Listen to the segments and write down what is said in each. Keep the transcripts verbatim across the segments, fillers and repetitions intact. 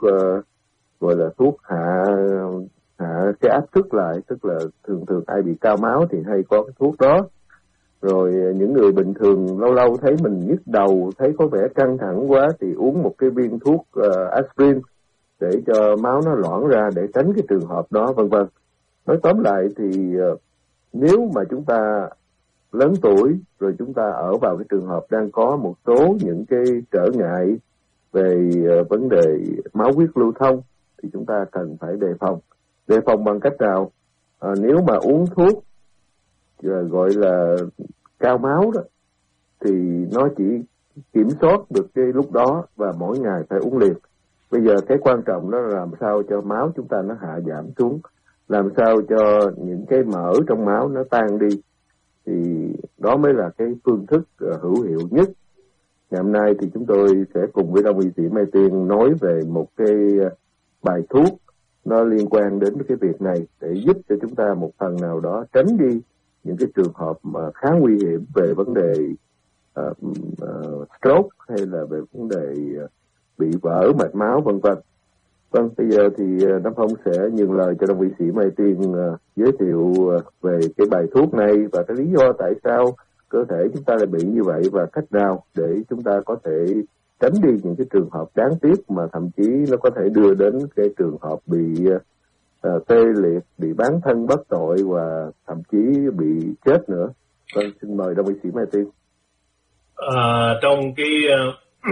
uh, gọi là thuốc hạ hạ cái áp suất lại, tức là thường thường ai bị cao máu thì hay có cái thuốc đó. Rồi những người bình thường lâu lâu thấy mình nhức đầu, thấy có vẻ căng thẳng quá thì uống một cái viên thuốc uh, aspirin để cho máu nó loãng ra, để tránh cái trường hợp đó, vân vân. Nói tóm lại thì uh, nếu mà chúng ta lớn tuổi rồi chúng ta ở vào cái trường hợp đang có một số những cái trở ngại về uh, vấn đề máu huyết lưu thông thì chúng ta cần phải đề phòng. Đề phòng bằng cách nào? À, nếu mà uống thuốc uh, gọi là cao máu đó thì nó chỉ kiểm soát được cái lúc đó và mỗi ngày phải uống liền. Bây giờ cái quan trọng đó là làm sao cho máu chúng ta nó hạ giảm xuống, làm sao cho những cái mỡ trong máu nó tan đi, thì đó mới là cái phương thức uh, hữu hiệu nhất. Ngày hôm nay thì chúng tôi sẽ cùng với Đông y sĩ Mai Tiên nói về một cái uh, bài thuốc nó liên quan đến cái việc này để giúp cho chúng ta một phần nào đó tránh đi những cái trường hợp mà khá nguy hiểm về vấn đề uh, uh, stroke hay là về vấn đề uh, bị vỡ mạch máu, vân vân. Vâng, bây giờ thì uh, Nam Phong sẽ nhường lời cho Đông y sĩ Mai Tiên uh, giới thiệu uh, về cái bài thuốc này và cái lý do tại sao cơ thể chúng ta lại bị như vậy và cách nào để chúng ta có thể tránh đi những cái trường hợp đáng tiếc mà thậm chí nó có thể đưa đến cái trường hợp bị uh, tê liệt, bị bán thân bất tội và thậm chí bị chết nữa. Vâng, xin mời Đông y sĩ Mai Tiên. À, trong cái uh,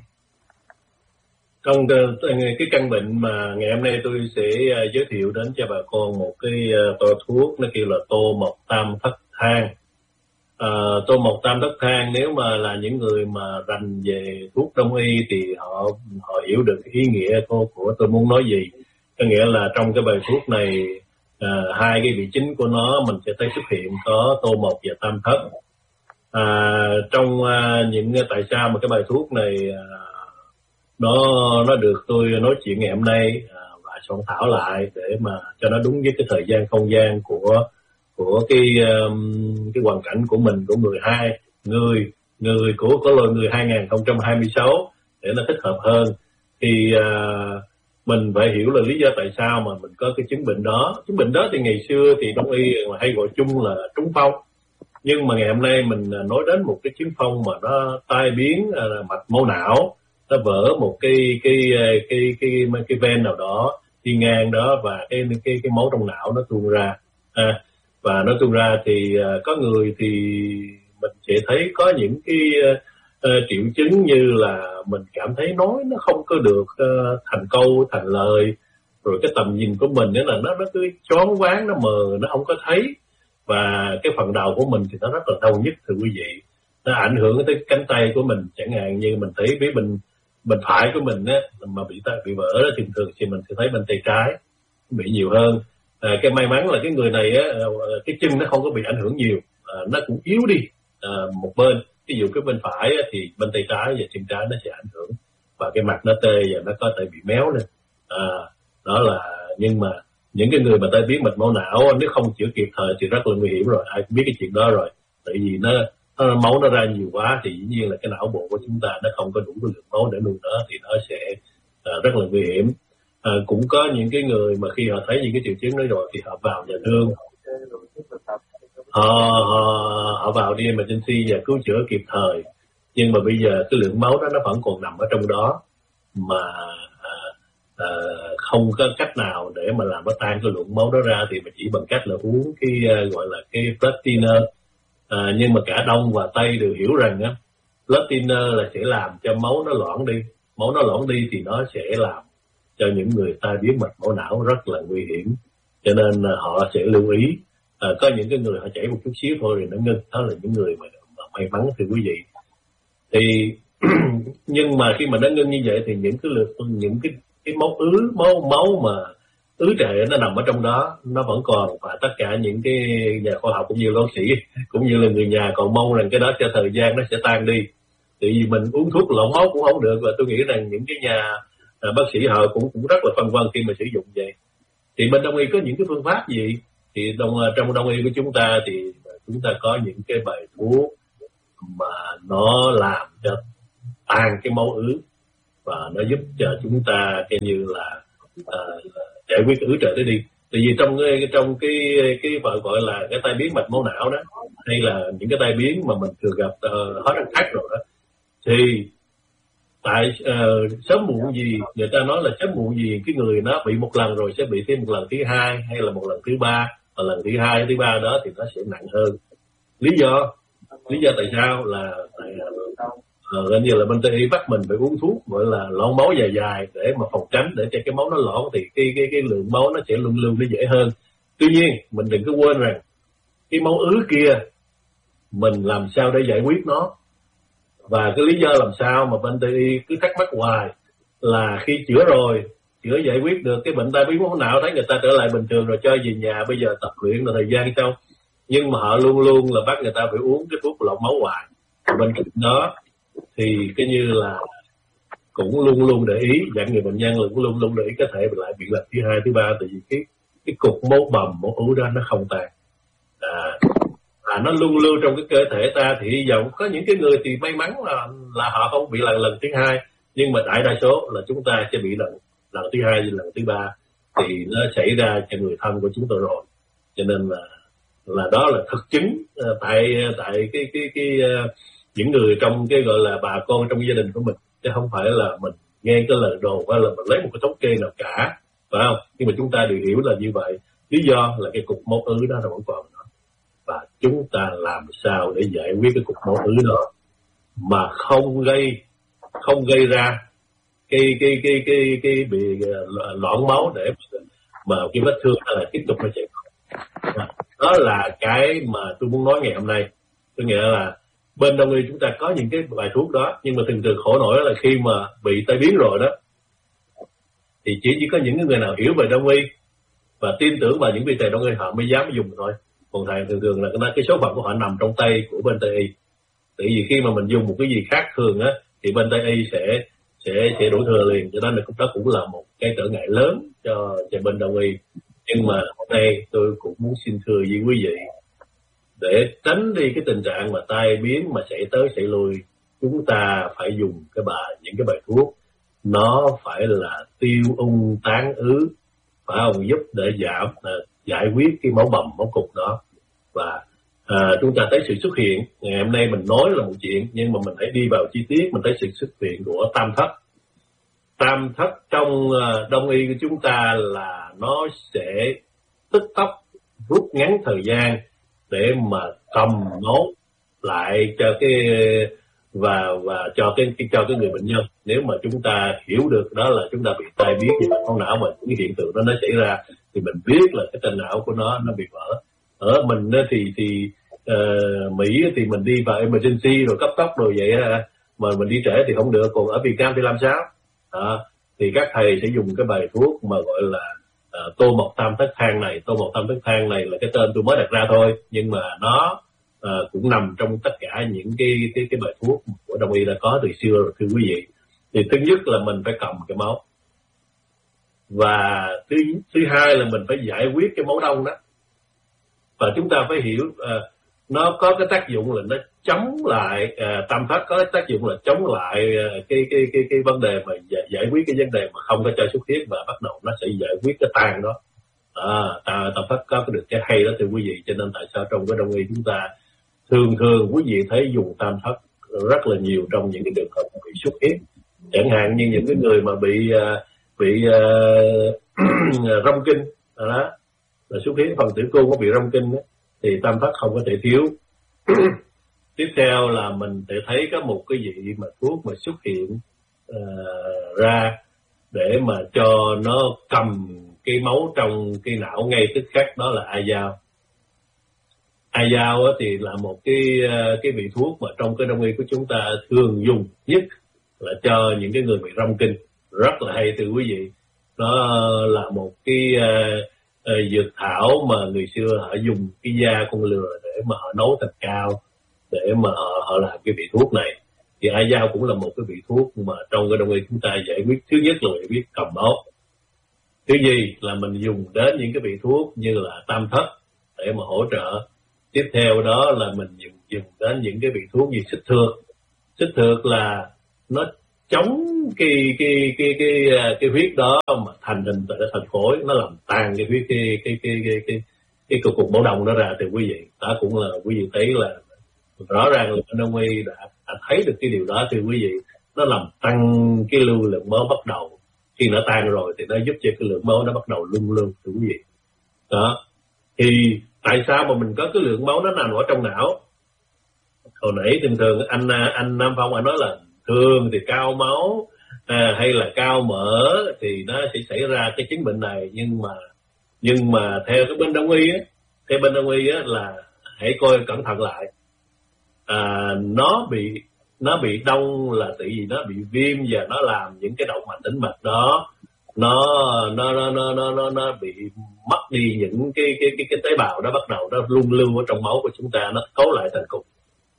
trong cái, cái căn bệnh mà ngày hôm nay tôi sẽ uh, giới thiệu đến cho bà con một cái uh, toa thuốc nó kêu là tô mộc tam thất thang. Uh, tô mộc tam thất thang, nếu mà là những người mà rành về thuốc đông y thì họ họ hiểu được ý nghĩa của, của tôi muốn nói gì. Có nghĩa là trong cái bài thuốc này uh, hai cái vị chính của nó mình sẽ thấy xuất hiện có tô mộc và tam thất. Uh, trong uh, những tại sao mà cái bài thuốc này uh, nó nó được tôi nói chuyện ngày hôm nay uh, và soạn thảo lại để mà cho nó đúng với cái thời gian không gian của của cái um, cái hoàn cảnh của mình, của người hai người người của có loài người hai không hai sáu để nó thích hợp hơn. Thì uh, mình phải hiểu là lý do tại sao mà mình có cái chứng bệnh đó. Chứng bệnh đó thì ngày xưa thì đông y hay gọi chung là trúng phong, nhưng mà ngày hôm nay mình nói đến một cái chứng phong mà nó tai biến uh, mạch máu não, nó vỡ một cái cái cái cái cái, cái, cái ven nào đó đi ngang đó và cái cái cái máu trong não nó tuôn ra. À, và nó tuôn ra thì uh, có người thì mình sẽ thấy có những cái uh, uh, triệu chứng như là mình cảm thấy nói nó không có được uh, thành câu thành lời, rồi cái tầm nhìn của mình đó là nó nó cứ choáng váng, nó mờ, nó không có thấy, và cái phần đầu của mình thì nó rất là đau nhức thưa quý vị. Nó ảnh hưởng tới cánh tay của mình, chẳng hạn như mình thấy với mình bên phải của mình á mà bị bị vỡ đó, thường thường thì mình sẽ thấy bên tay trái bị nhiều hơn. À, cái may mắn là cái người này á, cái chân nó không có bị ảnh hưởng nhiều, à, nó cũng yếu đi à, một bên. Ví dụ cái bên phải á, thì bên tay trái và chân trái nó sẽ ảnh hưởng và cái mặt nó tê và nó có thể bị méo lên. À, đó là nhưng mà những cái người mà tai biến mạch máu não nếu không chữa kịp thời thì rất là nguy hiểm rồi, ai cũng biết cái chuyện đó rồi. Tại vì nó, nó máu nó ra nhiều quá thì dĩ nhiên là cái não bộ của chúng ta nó không có đủ lượng máu để nuôi nó, thì nó sẽ à, rất là nguy hiểm. À, cũng có những cái người mà khi họ thấy những cái triệu chứng đó rồi thì họ vào nhà thương, họ, họ, họ vào đi emergency và cứu chữa kịp thời, nhưng mà bây giờ cái lượng máu đó nó vẫn còn nằm ở trong đó mà à, à, không có cách nào để mà làm nó tan cái lượng máu đó ra, thì mình chỉ bằng cách là uống cái uh, gọi là cái blood thinner. À, nhưng mà cả đông và tây đều hiểu rằng á, blood thinner là sẽ làm cho máu nó loãng đi, máu nó loãng đi thì nó sẽ làm cho những người tai biến mạch máu não rất là nguy hiểm, cho nên uh, họ sẽ lưu ý. À, có những cái người họ chảy một chút xíu thôi thì nó ngưng, đó là những người mà, mà may mắn thưa quý vị. Thì nhưng mà khi mà nó ngưng như vậy thì những cái lượt những cái cái máu ứ máu máu mà ứ trệ nó nằm ở trong đó nó vẫn còn, và tất cả những cái nhà khoa học cũng như bác sĩ cũng như là người nhà còn mong rằng cái đó theo thời gian nó sẽ tan đi. Tại vì mình uống thuốc lỏng máu cũng không được, và tôi nghĩ rằng những cái nhà à, bác sĩ họ cũng cũng rất là phân vân khi mà sử dụng vậy. Thì bên đông y có những cái phương pháp gì? Thì đông, trong đông y của chúng ta thì chúng ta có những cái bài thuốc mà nó làm cho tan cái máu ứ, và nó giúp cho chúng ta coi như là uh, giải quyết ứ trệ tới đi. Tại vì trong cái trong cái cái gọi gọi là cái tai biến mạch máu não đó, hay là những cái tai biến mà mình thường gặp uh, hết khác rồi đó, thì tại uh, sớm muộn gì người ta nói là sớm muộn gì cái người nó bị một lần rồi sẽ bị thêm một lần thứ hai hay là một lần thứ ba, và lần thứ hai thứ ba đó thì nó sẽ nặng hơn. Lý do lý do tại sao là tại uh, gần như là bên Tây y bắt mình phải uống thuốc gọi là loãng máu dài dài để mà phòng tránh, để cho cái máu nó loãng thì cái cái cái lượng máu nó sẽ luân lưu nó dễ hơn. Tuy nhiên mình đừng có quên rằng cái máu ứ kia mình làm sao để giải quyết nó. Và cái lý do làm sao mà bên Tây y cứ thắc mắc hoài là khi chữa rồi, chữa giải quyết được cái bệnh tai biến máu não, thấy người ta trở lại bình thường rồi cho về nhà, bây giờ tập luyện là thời gian xong, nhưng mà họ luôn luôn là bắt người ta phải uống cái thuốc lọc máu hoài. Bên cạnh đó thì cái như là cũng luôn luôn để ý, dặn người bệnh nhân là cũng luôn luôn để ý có thể lại bị lần thứ hai thứ ba, tại vì cái cái cục máu bầm máu ứ đó nó không tan, à, à nó luôn lưu trong cái cơ thể ta. Thì hy vọng có những cái người thì may mắn là là họ không bị lần lần thứ hai, nhưng mà đại đa số là chúng ta sẽ bị lần lần thứ hai lần thứ ba thì nó xảy ra cho người thân của chúng tôi rồi. Cho nên là là đó là thực chứng uh, tại tại cái cái cái uh, những người trong cái gọi là bà con trong gia đình của mình, chứ không phải là mình nghe cái lời đồn hay là mình lấy một cái thống kê nào cả, phải không? Nhưng mà chúng ta đều hiểu là như vậy. Lý do là cái cục máu ứ đó nó vẫn còn đó, và chúng ta làm sao để giải quyết cái cục máu ứ đó mà không gây không gây ra cái cái cái cái cái bị loãng máu để mà cái vết thương là tiếp tục nó chảy. Đó là cái mà tôi muốn nói ngày hôm nay. Tôi nghĩa là bên đông y chúng ta có những cái bài thuốc đó, nhưng mà thường thường khổ nổi là khi mà bị tai biến rồi đó thì chỉ chỉ có những người nào hiểu về đông y và tin tưởng vào những vị thầy đông y họ mới dám dùng thôi. Còn thầy thường thường là cái số phận của họ nằm trong tay của bên Tây y. Tại vì khi mà mình dùng một cái gì khác thường á thì bên Tây y sẽ sẽ sẽ đổ thừa liền, cho nên là đó cũng là một cái trở ngại lớn cho cho bên đông y. Nhưng mà hôm nay tôi cũng muốn xin thưa với quý vị, để tránh đi cái tình trạng mà tai biến mà xảy tới xảy lui, chúng ta phải dùng cái bài những cái bài thuốc nó phải là tiêu ung tán ứ, phải không, giúp để giảm uh, giải quyết cái máu bầm máu cục đó. Và uh, chúng ta thấy sự xuất hiện ngày hôm nay mình nói là một chuyện, nhưng mà mình hãy đi vào chi tiết, mình thấy sự xuất hiện của tam thất. Tam thất trong uh, đông y của chúng ta là nó sẽ tức tốc rút ngắn thời gian để mà cầm máu lại cho cái và và cho cái, cái cho cái người bệnh nhân. Nếu mà chúng ta hiểu được đó là chúng ta bị tai biến về máu não mà những hiện tượng đó nó xảy ra, thì mình biết là cái tên não của nó nó bị vỡ. Ở mình thì thì uh, Mỹ thì mình đi vào emergency rồi cấp tốc rồi vậy mà mình đi trễ thì không được, còn ở Việt Nam thì làm sao? À, thì các thầy sẽ dùng cái bài thuốc mà gọi là uh, tô mộc tam thất thang này. Tô mộc tam thất thang này là cái tên tôi mới đặt ra thôi, nhưng mà nó uh, cũng nằm trong tất cả những cái cái cái bài thuốc của đông y đã có từ xưa rồi thưa quý vị. Thì thứ nhất là mình phải cầm cái máu, và thứ thứ hai là mình phải giải quyết cái máu đông đó. Và chúng ta phải hiểu uh, nó có cái tác dụng là nó chống lại uh, tam thất có cái tác dụng là chống lại uh, cái cái cái cái vấn đề mà giải, giải quyết cái vấn đề mà không có cho xuất huyết, và bắt đầu nó sẽ giải quyết cái tan đó. À, tam, tam thất có cái được cái hay đó thưa quý vị. Cho nên tại sao trong cái đông y chúng ta thường thường quý vị thấy dùng tam thất rất là nhiều trong những cái trường hợp bị xuất huyết, chẳng hạn như những cái người mà bị uh, bị uh, rong kinh đó, là xuất huyết phần tử cung có bị rong kinh đó, thì tam thất không có thể thiếu. Tiếp theo là mình sẽ thấy có một cái vị mà thuốc mà xuất hiện uh, ra để mà cho nó cầm cái máu trong cái não ngay tức khắc, đó là ai dao. Ai dao thì là một cái cái vị thuốc mà trong cái đông y của chúng ta thường dùng nhất là cho những cái người bị rong kinh. Rất là hay thưa quý vị. Nó là một cái uh, uh, dược thảo mà người xưa họ dùng cái da con lừa để mà họ nấu thành cao để mà họ, họ làm cái vị thuốc này. Thì ai dao cũng là một cái vị thuốc mà trong cái đông y chúng ta giải quyết, thứ nhất là giải quyết cầm máu. Thứ gì là mình dùng đến những cái vị thuốc như là tam thất để mà hỗ trợ. Tiếp theo đó là mình dùng, dùng đến những cái vị thuốc như xích thược. Xích thược là nó chống cái cái cái cái cái, cái huyết đó mà thành hình thành khối, nó làm tan cái huyết cái cái cái cái cái cái cục cục máu đông đó ra. Thì quý vị đó cũng là quý vị thấy là rõ ràng là bên Đông y đã, đã thấy được cái điều đó. Thì quý vị nó làm tăng cái lưu lượng máu bắt đầu, khi nó tan rồi thì nó giúp cho cái lượng máu nó bắt đầu lung lung. Thưa quý vị đó, thì tại sao mà mình có cái lượng máu nó nằm ở trong não? Hồi nãy thường thường anh anh Nam Phong anh nói là thường thì cao máu à, hay là cao mỡ thì nó sẽ xảy ra cái chứng bệnh này. Nhưng mà nhưng mà theo cái bên Đông y á, theo bên Đông y á là hãy coi cẩn thận lại, à, nó bị nó bị đông là tại vì nó bị viêm và nó làm những cái động mạch tĩnh mạch đó nó nó nó nó nó nó, nó bị mất đi những cái cái cái cái tế bào đó, bắt đầu nó lung lưu ở trong máu của chúng ta, nó cấu lại thành cục.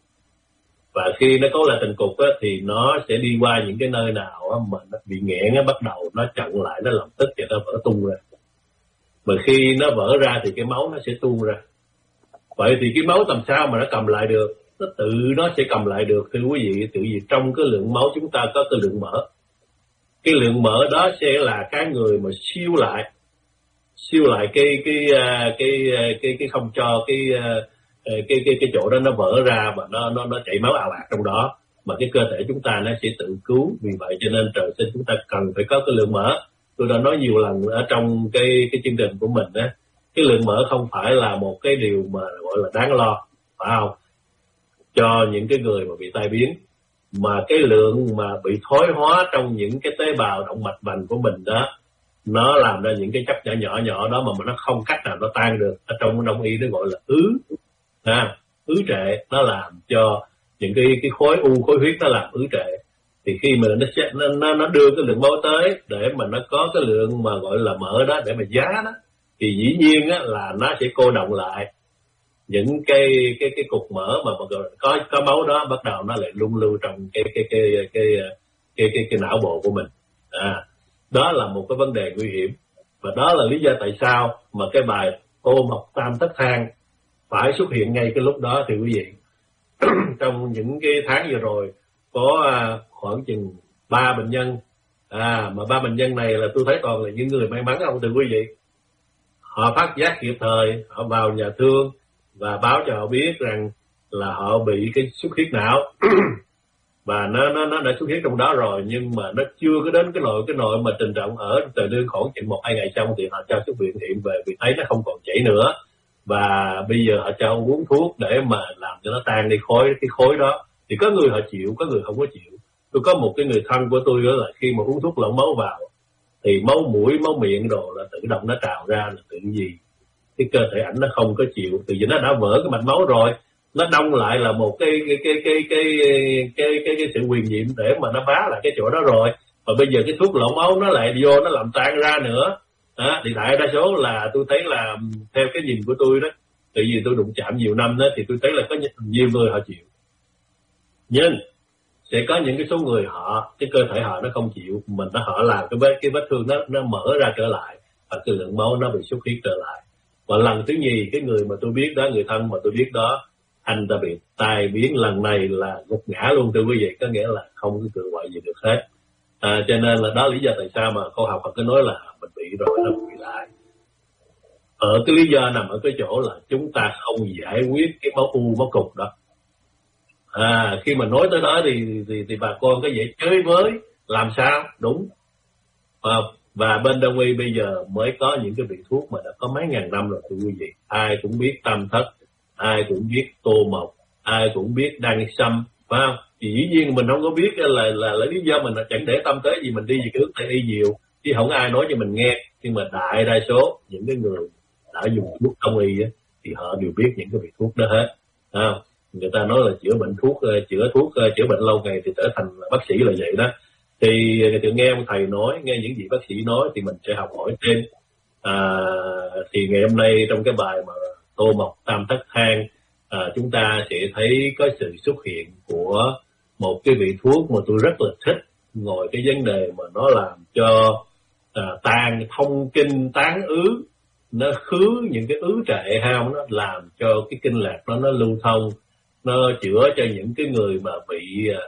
Và khi nó cấu lại thành cục á, thì nó sẽ đi qua những cái nơi nào á, mà nó bị nghẽn á, bắt đầu nó chặn lại, nó làm tích và nó vỡ tung ra. Mà khi nó vỡ ra thì cái máu nó sẽ tuôn ra. Vậy thì cái máu làm sao mà nó cầm lại được? Nó tự nó sẽ cầm lại được thưa quý vị. Tự vì trong cái lượng máu chúng ta có cái lượng mỡ. Cái lượng mỡ đó sẽ là cái người mà siêu lại siêu lại cái cái cái cái cái, cái không cho cái cái cái cái chỗ đó nó vỡ ra và nó nó nó chảy máu ào ạt trong đó, mà cái cơ thể chúng ta nó sẽ tự cứu. Vì vậy cho nên trời sinh chúng ta cần phải có cái lượng mỡ. Tôi đã nói nhiều lần ở trong cái cái chương trình của mình đó, cái lượng mỡ không phải là một cái điều mà gọi là đáng lo, phải không, cho những cái người mà bị tai biến, mà cái lượng mà bị thoái hóa trong những cái tế bào động mạch vành của mình đó, nó làm ra những cái chất nhỏ nhỏ nhỏ đó mà nó không cách nào nó tan được. Ở trong Đông y nó gọi là ứ, à, ứ trệ. Nó làm cho những cái cái khối u, khối huyết nó làm ứ trệ. Thì khi mà nó nó nó đưa cái lượng máu tới để mà nó có cái lượng mà gọi là mỡ đó để mà giá đó, thì dĩ nhiên á là nó sẽ cô đọng lại những cái cái cái cục mỡ mà có có máu đó, bắt đầu nó lại lung lưu trong cái cái cái cái cái cái cái, cái não bộ của mình. À, đó là một cái vấn đề nguy hiểm, và đó là lý do tại sao mà cái bài Tô Mộc Tam Thất Thang phải xuất hiện ngay cái lúc đó. Thì quý vị trong những cái tháng vừa rồi có khoảng chừng ba bệnh nhân, à mà ba bệnh nhân này là tôi thấy toàn là những người may mắn không thưa quý vị. Họ phát giác kịp thời, họ vào nhà thương và báo cho họ biết rằng là họ bị cái xuất huyết não và nó nó nó đã xuất huyết trong đó rồi, nhưng mà nó chưa có đến cái nội cái nội mà trình trọng ở từ đơn khoảng chừng một hai ngày xong thì họ cho xuất viện hiện về vì thấy nó không còn chảy nữa, và bây giờ họ cho uống thuốc để mà làm cho nó tan đi khối cái khối đó. Thì có người họ chịu, có người không có chịu. Tôi có một cái người thân của tôi đó là khi mà uống thuốc lỏng máu vào thì máu mũi, máu miệng đồ là tự động nó trào ra, là tự gì cái cơ thể ảnh nó không có chịu, từ vì nó đã vỡ cái mạch máu rồi, nó đông lại là một cái cái cái cái cái cái cái, cái sự quyền nhiệm để mà nó bá lại cái chỗ đó rồi. Và bây giờ cái thuốc lỏng máu nó lại vô nó làm tan ra nữa. Đó, thì đại đa số là tôi thấy là theo cái nhìn của tôi đó, tại vì tôi đụng chạm nhiều năm đó, thì tôi thấy là có nhiều người họ chịu, nhưng sẽ có những cái số người họ cái cơ thể họ nó không chịu, mình nó họ làm cái vết cái vết thương nó nó mở ra trở lại và cái lượng máu nó bị xuất huyết trở lại. Và lần thứ nhì cái người mà tôi biết đó, người thân mà tôi biết đó, anh ta bị tai biến lần này là gục ngã luôn thưa quý vị, có nghĩa là không có cự gọi gì được hết. À, cho nên là đó lý do tại sao mà câu học Phật cứ nói là mình bị rồi nó bị lại. Ở cái lý do nằm ở cái chỗ là chúng ta không giải quyết cái máu u, máu cục đó. À, khi mà nói tới đó thì thì, thì bà con có dễ chơi với làm sao đúng. À, và bên Đông y bây giờ mới có những cái vị thuốc mà đã có mấy ngàn năm rồi thưa quý vị. Ai cũng biết tam thất, ai cũng biết tô mộc, ai cũng biết đan sâm, phải không? Thì dĩ nhiên mình không có biết là là, là, là lý do mình là chẳng để tâm tới gì, mình đi về cái hướng Tây y nhiều chứ không ai nói cho mình nghe. Nhưng mà đại đa số những cái người đã dùng thuốc Đông y á, thì họ đều biết những cái vị thuốc đó hết. À, người ta nói là chữa bệnh thuốc chữa thuốc chữa bệnh lâu ngày thì trở thành bác sĩ là vậy đó. Thì tự nghe ông thầy nói, nghe những gì bác sĩ nói thì mình sẽ học hỏi thêm. À, thì ngày hôm nay trong cái bài mà Tô Mộc Tam Thất Thang, à, chúng ta sẽ thấy có sự xuất hiện của một cái vị thuốc mà tôi rất là thích, ngồi cái vấn đề mà nó làm cho à, tan thông kinh tán ứ, nó khứ những cái ứ trệ hao, nó làm cho cái kinh lạc nó nó lưu thông, nó chữa cho những cái người mà bị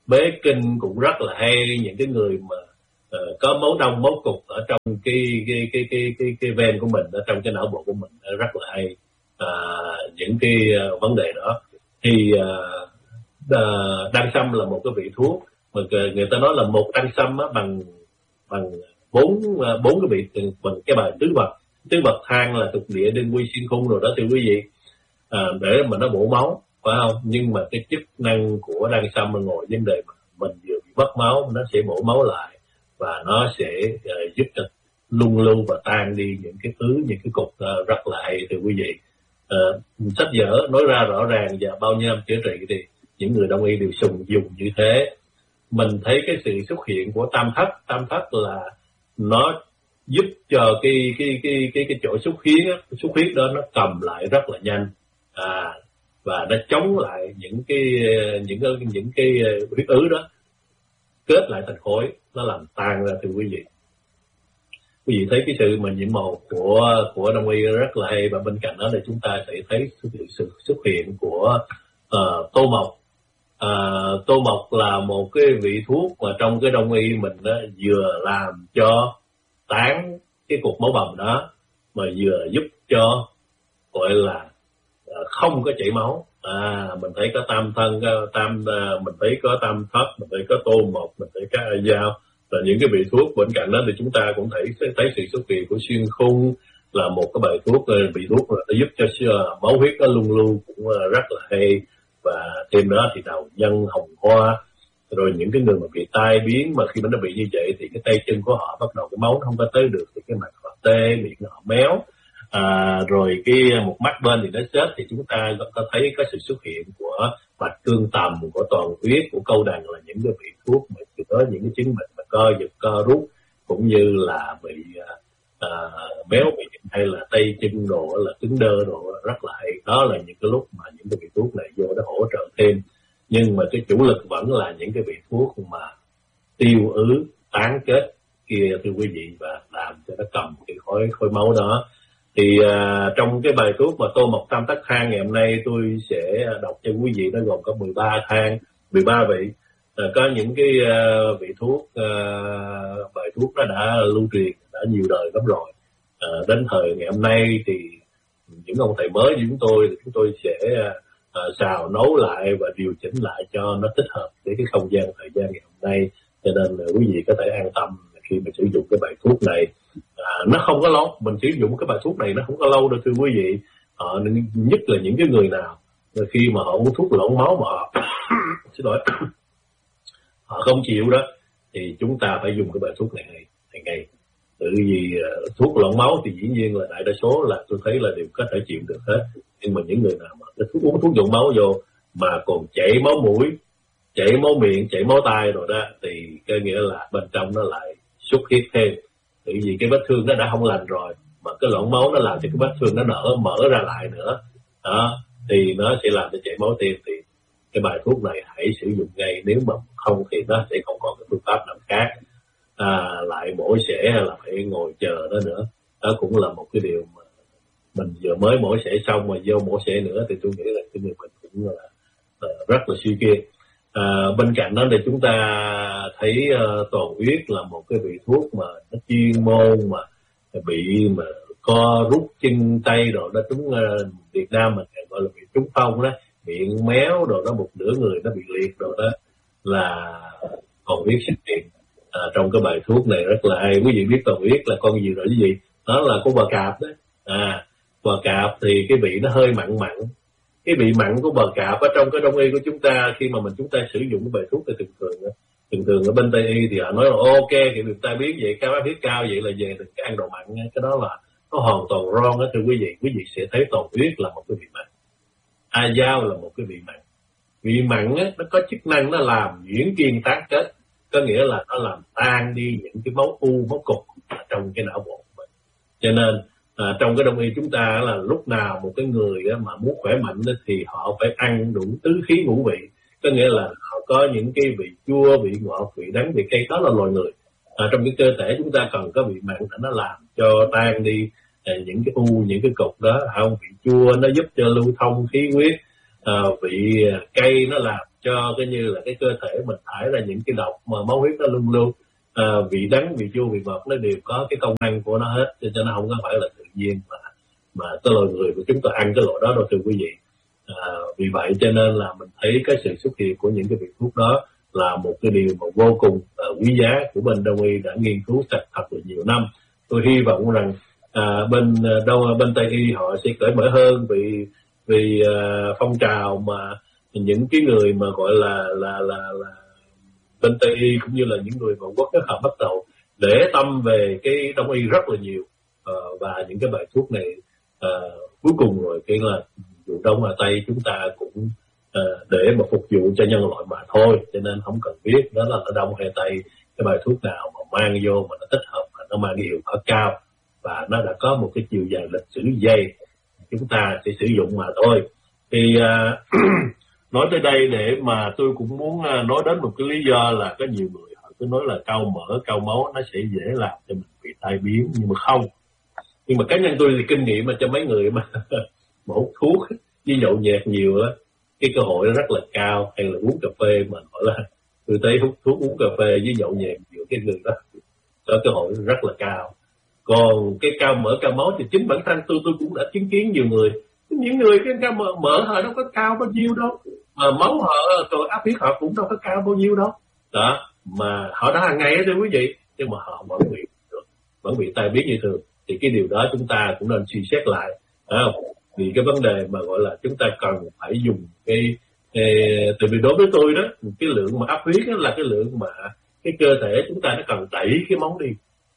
bế kinh cũng rất là hay. Những cái người mà uh, có máu đông máu cục ở trong cái cái cái cái cái, cái ven của mình, ở trong cái não bộ của mình rất là hay. Uh, những cái uh, vấn đề đó thì uh, uh, đăng sâm là một cái vị thuốc mà người ta nói là một đăng sâm á, bằng bằng bốn bốn cái vị, bằng cái bài tứ bậc tứ bậc thang là tục địa đinh quy xuyên khung rồi đó thưa quý vị, à, để mà nó bổ máu phải không? Nhưng mà cái chức năng của đăng sâm là ngồi vấn đề mà mình vừa bị mất máu, nó sẽ bổ máu lại và nó sẽ uh, giúp cho lung lưu và tan đi những cái thứ những cái cục uh, rất là hay thưa quý vị. Uh, sách vở nói ra rõ ràng và bao nhiêu năm chữa trị thì những người đông y đều sùng dùng như thế. Mình thấy cái sự xuất hiện của tam thất, tam thất là nó giúp cho cái cái cái cái cái chỗ xuất huyết á, xuất huyết đó nó cầm lại rất là nhanh, à, và nó chống lại những cái những cái những cái huyết ứ đó kết lại thành khối, nó làm tan ra thưa quý vị. Quý vị thấy cái sự mà nhiễm màu của của đông y rất là hay, và bên cạnh đó là chúng ta sẽ thấy sự, sự xuất hiện của uh, tô mộc. À, tô mộc là một cái vị thuốc mà trong cái đông y mình đó, vừa làm cho tán cái cục máu bầm đó mà vừa giúp cho gọi là không có chảy máu. À, mình thấy có tam thân, có tam mình thấy có tam thất, mình thấy có tô mộc, mình thấy có A Dao là những cái vị thuốc. Bên cạnh đó thì chúng ta cũng thấy thấy sự xuất hiện của xuyên khung là một cái bài thuốc, vị thuốc là giúp cho máu huyết nó lung lưu cũng rất là hay. Và thêm đó thì đầu nhân hồng hoa, rồi những cái người mà bị tai biến mà khi mà nó bị như vậy thì cái tay chân của họ bắt đầu cái máu nó không có tới được, thì cái mặt họ tê, miệng họ méo, à, rồi cái một mắt bên thì nó xếp, thì chúng ta có thấy có sự xuất hiện của bạch cương tầm, của toàn huyết, của câu đằng là những cái vị thuốc mà có những cái chứng bệnh mà co giật co rút cũng như là bị à, béo miệng hay là tay chân đồ là cứng đơ đồ rất là hay. Đó là những cái lúc mà những cái vị thuốc này vô nó hỗ trợ thêm, nhưng mà cái chủ lực vẫn là những cái vị thuốc mà tiêu ứ tán kết kia thưa quý vị, và làm cho nó cầm cái khối khối máu đó. Thì à, trong cái bài thuốc mà tô mộc tam thất thang ngày hôm nay tôi sẽ đọc cho quý vị, nó gồm có mười ba thang, mười ba vị. À, có những cái uh, vị thuốc, uh, bài thuốc nó đã lưu truyền đã nhiều đời lắm rồi. À, đến thời ngày hôm nay thì những ông thầy mới như chúng tôi thì chúng tôi sẽ uh, xào nấu lại và điều chỉnh lại cho nó thích hợp với cái không gian thời gian ngày hôm nay. Cho nên là quý vị có thể an tâm khi mình sử dụng cái bài thuốc này. À, nó không có lâu, mình sử dụng cái bài thuốc này nó không có lâu đâu thưa quý vị. À, nhất là những cái người nào khi mà họ uống thuốc loãng máu mà họ xin lỗi họ không chịu đó, thì chúng ta phải dùng cái bài thuốc này hàng ngày. Tự vì uh, thuốc loãng máu thì dĩ nhiên là đại đa số là tôi thấy là đều có thể chịu được hết, nhưng mà những người nào mà cái thuốc uống thuốc loãng máu vô mà còn chảy máu mũi, chảy máu miệng, chảy máu tai rồi đó, thì cái nghĩa là bên trong nó lại xuất huyết thêm. Tự vì cái vết thương nó đã không lành rồi, mà cái loãng máu nó làm cho cái vết thương nó nở mở ra lại nữa đó, thì nó sẽ làm cho chảy máu thêm. Thì cái bài thuốc này hãy sử dụng ngay, nếu mà không thì nó sẽ không còn cái phương pháp nào khác. À, lại mổ xẻ hay là phải ngồi chờ đó nữa, đó cũng là một cái điều mà mình vừa mới mổ xẻ xong mà vô mổ xẻ nữa thì tôi nghĩ là cái người mình cũng là, là rất là suy kiệt. À, bên cạnh đó thì chúng ta thấy uh, toàn huyết là một cái vị thuốc mà nó chuyên môn mà bị mà co rút chân tay rồi đó, chúng uh, Việt Nam mình gọi là bị trúng phong đó, miệng méo rồi đó, một nửa người nó bị liệt rồi đó, là toàn huyết xuất hiện. À, trong cái bài thuốc này rất là hay. Quý vị biết toàn huyết là con gì rồi cái gì? Đó là con bò cạp đó. À, bò cạp thì cái vị nó hơi mặn mặn. Cái vị mặn của bò cạp ở trong cái đông y của chúng ta, khi mà mình chúng ta sử dụng cái bài thuốc thì thường thường thường thường ở bên Tây y thì họ nói là ok, thì người ta biết vậy, cao áp huyết cao vậy là về đừng ăn đồ mặn nha. Cái đó là nó hoàn toàn wrong đó thưa quý vị. Quý vị sẽ thấy toàn huyết là một cái vị mặn, A Dao là một cái vị mặn. Vị mặn á, nó có chức năng nó làm nhuyễn kiên tán kết, có nghĩa là nó làm tan đi những cái máu u, máu cục trong cái não bộ của mình. Cho nên à, trong cái đông y chúng ta là lúc nào một cái người á, mà muốn khỏe mạnh đó, thì họ phải ăn đủ tứ khí ngũ vị, có nghĩa là họ có những cái vị chua, vị ngọt, vị đắng, vị cay. Đó là loài người. À, trong cái cơ thể chúng ta cần có vị mặn để nó làm cho tan đi à, những cái u, những cái cục đó. Không, vị chua nó giúp cho lưu thông khí huyết. uh, vị cây nó làm cho cái như là cái cơ thể mình thải ra những cái độc mà máu huyết nó luôn luôn uh, vị đắng, vị chua, vị ngọt nó đều có cái công năng của nó hết, cho nó không có phải là tự nhiên mà mà cái loài người của chúng ta ăn cái loại đó đâu thưa quý vị. À, vì vậy cho nên là mình thấy cái sự xuất hiện của những cái vị thuốc đó là một cái điều mà vô cùng uh, quý giá của bên Đông y đã nghiên cứu thật thật là nhiều năm. Tôi hy vọng rằng à, bên đâu bên Tây y họ sẽ cởi mở hơn vì vì uh, phong trào mà những cái người mà gọi là là là là bên Tây y cũng như là những người ngoại quốc đó họ bắt đầu để tâm về cái Đông y rất là nhiều, uh, và những cái bài thuốc này uh, cuối cùng rồi cái là dù Đông hay Tây chúng ta cũng uh, để mà phục vụ cho nhân loại mà thôi, cho nên không cần biết đó là ở Đông hay Tây, cái bài thuốc nào mà mang vô mà nó thích hợp và nó mang cái hiệu quả cao và nó đã có một cái chiều dài lịch sử dày, chúng ta sẽ sử dụng mà thôi. Thì uh, nói tới đây để mà tôi cũng muốn uh, nói đến một cái lý do là có nhiều người họ cứ nói là cao mỡ, cao máu nó sẽ dễ làm cho mình bị tai biến, nhưng mà không. Nhưng mà cá nhân tôi thì kinh nghiệm mà cho mấy người mà mà hút thuốc với nhậu nhẹt nhiều á, cái cơ hội nó rất là cao. Hay là uống cà phê mà hỏi là tôi thấy hút thuốc uống cà phê với nhậu nhẹt nhiều, cái người đó có cơ hội rất là cao. Còn cái cao mỡ cao máu thì chính bản thân tôi tôi cũng đã chứng kiến nhiều người, những người cái cao mỡ, mỡ họ đâu có cao bao nhiêu đâu, mà máu họ rồi áp huyết họ cũng đâu có cao bao nhiêu đâu đó, mà họ đã hàng ngày đó thưa quý vị, nhưng mà họ vẫn bị vẫn bị tai biến như thường. Thì cái điều đó chúng ta cũng nên suy xét lại, à, vì cái vấn đề mà gọi là chúng ta cần phải dùng cái, cái từ vì đối với tôi đó, cái lượng mà áp huyết đó là cái lượng mà cái cơ thể chúng ta nó cần đẩy cái máu đi,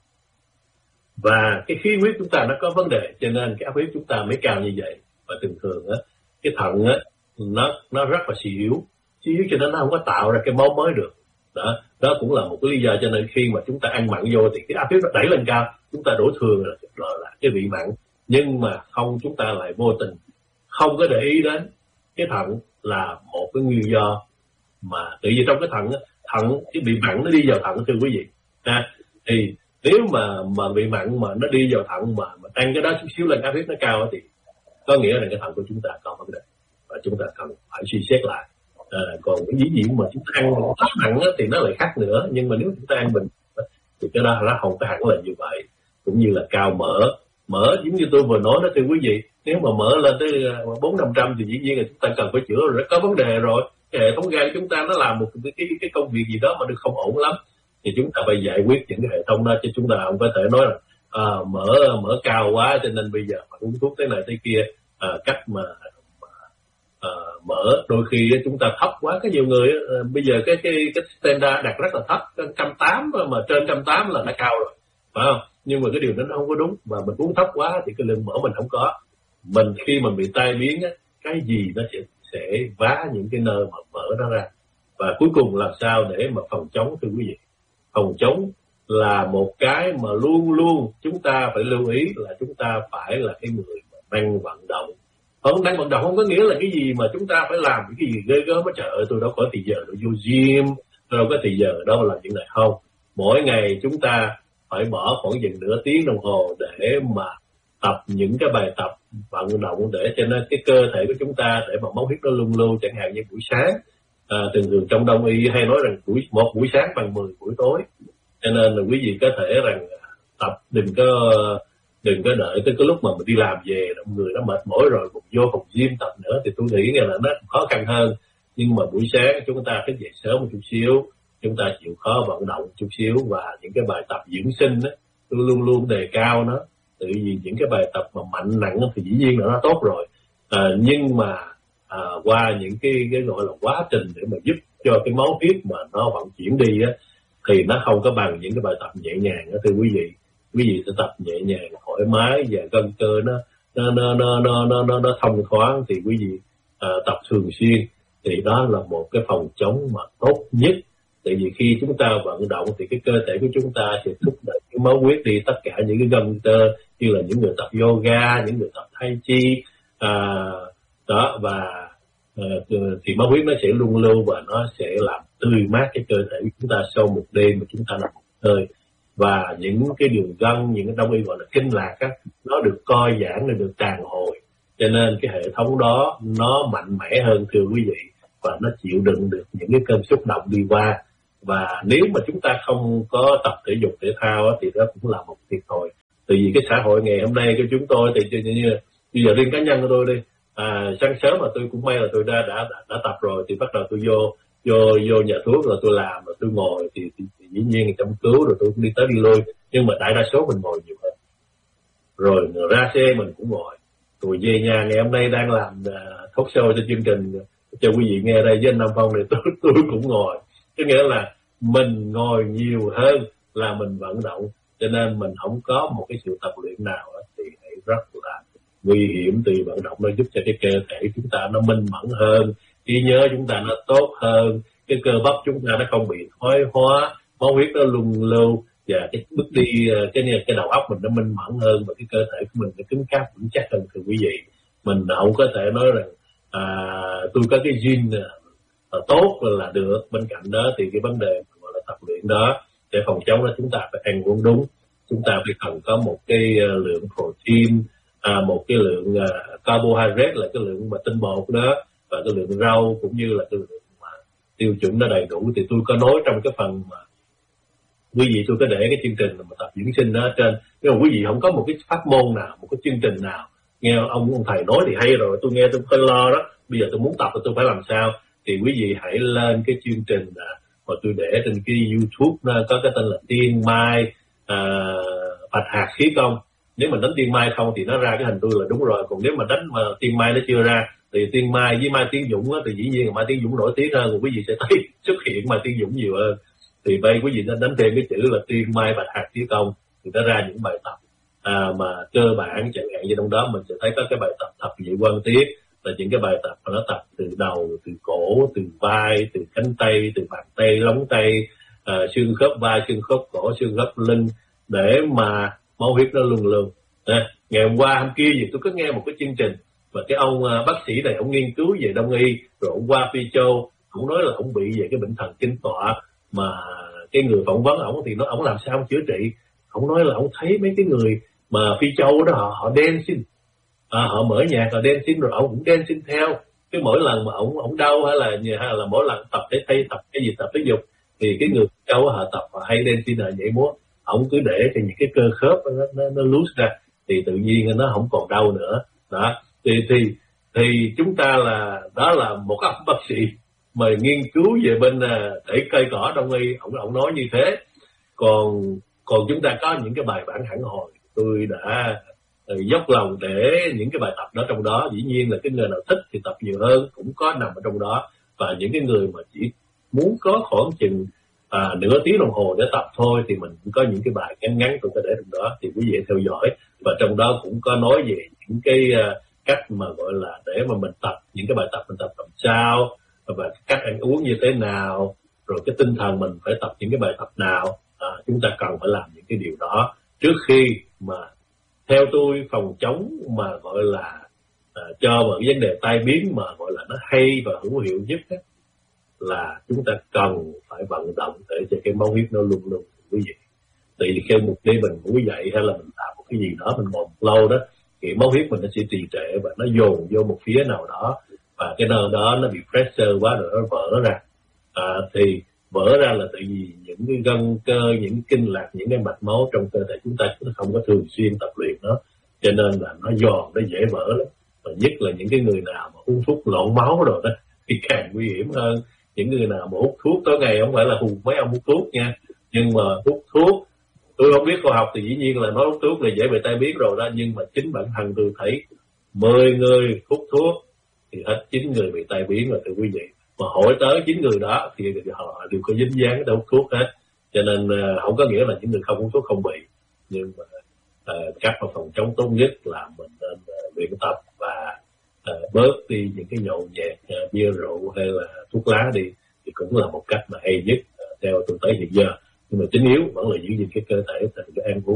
và cái khí huyết chúng ta nó có vấn đề, cho nên cái áp huyết chúng ta mới cao như vậy. Và thường thường á cái thận á nó nó rất là suy yếu, suy yếu cho nên nó không có tạo ra cái máu mới được. Đó, đó cũng là một cái lý do cho nên khi mà chúng ta ăn mặn vô thì cái áp huyết nó đẩy lên cao, chúng ta đổ thừa là, là, là cái vị mặn, nhưng mà không, chúng ta lại vô tình không có để ý đến cái thận là một cái nguyên do mà tự nhiên trong cái thận á, thận cái bị mặn nó đi vào thận thưa quý vị. À, thì nếu mà mà bị mặn mà nó đi vào thận mà, mà tăng cái đó chút xíu lên áp huyết nó cao thì có nghĩa là cái thận của chúng ta có vấn đề và chúng ta cần phải suy xét lại. À, còn cái dĩ nhiên mà chúng ta ăn quá mặn thì nó lại khác nữa, nhưng mà nếu chúng ta ăn bình thì cái đó nó không có hẳn là như vậy. Cũng như là cao mỡ, mỡ giống như tôi vừa nói đó thưa quý vị, nếu mà mỡ lên tới bốn năm trăm thì dĩ nhiên là chúng ta cần phải chữa rồi, có vấn đề rồi. Cái hệ thống gan chúng ta nó làm một cái, cái cái công việc gì đó mà được không ổn lắm, thì chúng ta phải giải quyết những cái hệ thống đó, chứ chúng ta không có thể nói là à, mỡ mỡ cao quá cho nên bây giờ phải uống thuốc thế này thế kia. À, cách mà, mà à, mỡ đôi khi chúng ta thấp quá, có nhiều người à, bây giờ cái cái cái standard đặt rất là thấp, một trăm tám mươi mà trên một trăm tám mươi là đã cao rồi, phải không? Nhưng mà cái điều đó nó không có đúng, mà mình uống thấp quá thì cái lượng mỡ mình không có. Mình khi mình bị tai biến á, cái gì nó sẽ sẽ vá những cái nơi mà mỡ đó ra. Và cuối cùng làm sao để mà phòng chống thưa quý vị? Phòng chống là một cái mà luôn luôn chúng ta phải lưu ý, là chúng ta phải là cái người mà năng vận động. Không, năng vận động không có nghĩa là cái gì mà chúng ta phải làm cái gì ghê gớm hết. Trời ơi, tôi đâu có thì giờ tôi vô gym, tôi đâu có thì giờ đâu làm những này. Không, mỗi ngày chúng ta phải bỏ khoảng chừng nửa tiếng đồng hồ để mà tập những cái bài tập vận động, để cho nên cái cơ thể của chúng ta để mà máu huyết nó luôn luôn. Chẳng hạn như buổi sáng, à, thường thường trong Đông y hay nói rằng buổi một buổi sáng bằng mười buổi tối, cho nên là quý vị có thể rằng tập đừng có đừng có đợi tới cái lúc mà mình đi làm về người nó mệt mỏi rồi mình vô phòng gym tập nữa, thì tôi nghĩ là nó khó khăn hơn. Nhưng mà buổi sáng chúng ta thức dậy sớm một chút xíu, chúng ta chịu khó vận động chút xíu, và những cái bài tập dưỡng sinh đó tôi luôn luôn đề cao nó. Tự vì những cái bài tập mà mạnh nặng thì dĩ nhiên là nó tốt rồi, à, nhưng mà à, qua những cái cái gọi là quá trình để mà giúp cho cái máu huyết mà nó vận chuyển đi á, thì nó không có bằng những cái bài tập nhẹ nhàng đó thưa quý vị. Quý vị sẽ tập nhẹ nhàng thoải mái và gân cơ nó nó nó nó nó nó, nó, nó thông thoáng, thì quý vị à, tập thường xuyên thì đó là một cái phòng chống mà tốt nhất. Tại vì khi chúng ta vận động thì cái cơ thể của chúng ta sẽ thúc đẩy cái máu huyết đi tất cả những cái gân cơ, như là những người tập yoga, những người tập tai chi, à, đó, và à, thì máu huyết nó sẽ luôn lưu và nó sẽ làm tươi mát cái cơ thể của chúng ta sau một đêm mà chúng ta nằm một hơi. Và những cái đường gân, những cái đông y gọi là kinh lạc á, nó được co giãn, nó được tràn hồi, Cho nên cái hệ thống đó nó mạnh mẽ hơn thưa quý vị, và nó chịu đựng được những cái cơn xúc động đi qua. Và nếu mà chúng ta không có tập thể dục thể thao thì đó cũng là một thiệt thòi. Từ vì cái xã hội ngày hôm nay của chúng tôi thì như bây giờ riêng cá nhân của tôi đi, à, sáng sớm mà tôi cũng may là tôi đã đã đã, đã tập rồi, thì bắt đầu tôi vô vô vô nhà thuốc rồi tôi làm rồi tôi ngồi thì, thì, thì dĩ nhiên chăm cứu rồi tôi cũng đi tới đi lui, nhưng mà đại đa số mình ngồi nhiều hơn. Rồi ra xe mình cũng ngồi, rồi về nhà ngày hôm nay đang làm uh, talk show cho chương trình cho quý vị nghe đây với anh Nam Phong này, tôi tôi cũng ngồi. Có nghĩa là mình ngồi nhiều hơn là mình vận động, cho nên mình không có một cái sự tập luyện nào thì rất là nguy hiểm. Từ vận động nó giúp cho cái cơ thể chúng ta nó minh mẫn hơn, trí nhớ chúng ta nó tốt hơn, cái cơ bắp chúng ta nó không bị thoái hóa, máu huyết nó luân lưu, và cái bước đi cái cái đầu óc mình nó minh mẫn hơn, và cái cơ thể của mình nó cứng cáp vững chắc hơn thưa quý vị. Mình không có thể nói rằng à, tôi có cái gene à, tốt là được. Bên cạnh đó thì cái vấn đề gọi là tập luyện đó để phòng chống đó, chúng ta phải ăn uống đúng, chúng ta phải cần có một cái lượng protein, à, một cái lượng uh, carbohydrate là cái lượng mà tinh bột đó, và cái lượng rau cũng như là cái lượng mà tiêu chuẩn nó đầy đủ. Thì tôi có nói trong cái phần mà quý vị tôi có để cái chương trình mà tập dưỡng sinh đó ở trên. Nếu mà quý vị không có một cái pháp môn nào, một cái chương trình nào, nghe ông ông thầy nói thì hay rồi, tôi nghe tôi hơi lo đó, bây giờ tôi muốn tập thì tôi phải làm sao, thì quý vị hãy lên cái chương trình à, mà tôi để trên cái YouTube nó có cái tên là Tiên Mai à, Bạch Hạt Khí Công. Nếu mà đánh Tiên Mai không thì nó ra cái hình tôi là đúng rồi, còn nếu mà đánh mà Tiên Mai nó chưa ra thì Tiên Mai với Mai Tiến Dũng á, thì dĩ nhiên là Mai Tiến Dũng nổi tiếng hơn, quý vị sẽ thấy xuất hiện Mai Tiến Dũng nhiều hơn. Thì bây quý vị nên đánh thêm cái chữ là Tiên Mai Bạch Hạt Khí Công thì nó ra những bài tập à, mà cơ bản, chẳng hạn như trong đó mình sẽ thấy có cái bài tập thập nhị quan tiết, là những cái bài tập mà nó tập từ đầu, từ cổ, từ vai, từ cánh tay, từ bàn tay, lóng tay, à, xương khớp vai, xương khớp cổ, xương khớp lưng, để mà máu huyết nó luân lưu. À, ngày hôm qua hôm kia gì tôi có nghe một cái chương trình mà cái ông uh, bác sĩ này ông nghiên cứu về đông y, rồi ông qua Phi Châu, ông nói là ông bị về cái bệnh thần kinh tọa, mà cái người phỏng vấn ổng thì nó ổng làm sao ông chữa trị. Ông nói là ông thấy mấy cái người mà Phi Châu đó họ họ dancing, à, họ mở nhạc họ dancing rồi ông cũng dancing theo. Cái mỗi lần mà ổng ổng đau hay là hay là mỗi lần tập thể thay tập cái gì tập thể dục thì cái người Phi Châu họ tập họ hay dancing là nhảy múa, ổng cứ để cho những cái cơ khớp nó nó, nó loose ra thì tự nhiên nó không còn đau nữa đó. Thì thì thì chúng ta là đó là một ông bác sĩ mà nghiên cứu về bên thể cây cỏ đông y, ông ông nói như thế. Còn còn chúng ta có những cái bài bản hẳn hồi, tôi đã dốc lòng để những cái bài tập đó trong đó. Dĩ nhiên là cái người nào thích thì tập nhiều hơn cũng có nằm ở trong đó, và những cái người mà chỉ muốn có khoảng chừng à, nửa tiếng đồng hồ để tập thôi thì mình cũng có những cái bài ngắn ngắn tôi có để trong đó, thì quý vị theo dõi. Và trong đó cũng có nói về những cái uh, cách mà gọi là để mà mình tập những cái bài tập mình tập làm sao, và cách ăn uống như thế nào, rồi cái tinh thần mình phải tập những cái bài tập nào. À, chúng ta cần phải làm những cái điều đó trước khi mà theo tôi phòng chống mà gọi là à, cho một cái vấn đề tai biến mà gọi là nó hay và hữu hiệu nhất ấy, là chúng ta cần phải vận động để cho cái máu huyết nó luôn luôn quý vị. Tại vì khi một đêm mình ngủ dậy hay là mình làm một cái gì đó mình ngồi một lâu đó thì máu huyết mình nó sẽ trì trệ và nó dồn vô một phía nào đó, và cái nơi đó nó bị pressure quá rồi nó vỡ ra. À, thì vỡ ra là tại vì những cái gân cơ, những kinh lạc, những cái mạch máu trong cơ thể chúng ta nó không có thường xuyên tập luyện nó, cho nên là nó giòn, nó dễ vỡ lắm. Và nhất là những cái người nào mà uống thuốc loạn máu rồi đó thì càng nguy hiểm hơn. Những người nào mà hút thuốc tối ngày, không phải là hùng mấy ông hút thuốc nha, nhưng mà hút thuốc, tôi không biết khoa học thì dĩ nhiên là nói hút thuốc là dễ bị tai biến rồi đó, nhưng mà chính bản thân tôi thấy mười người hút thuốc thì hết chín người bị tai biến rồi thưa quý vị. Mà hỏi tới chín người đó thì họ đều có dính dáng tới hút thuốc hết, cho nên uh, không có nghĩa là những người không hút thuốc không bị, nhưng mà uh, cách mà phòng chống tốt nhất là mình nên uh, luyện tập và uh, bớt đi những cái nhậu nhẹt, uh, bia rượu hay là thuốc lá đi, thì cũng là một cách mà hay nhất uh, theo tôi thấy hiện giờ. Nhưng mà chính yếu vẫn là giữ gìn cái cơ thể từ cái ăn uống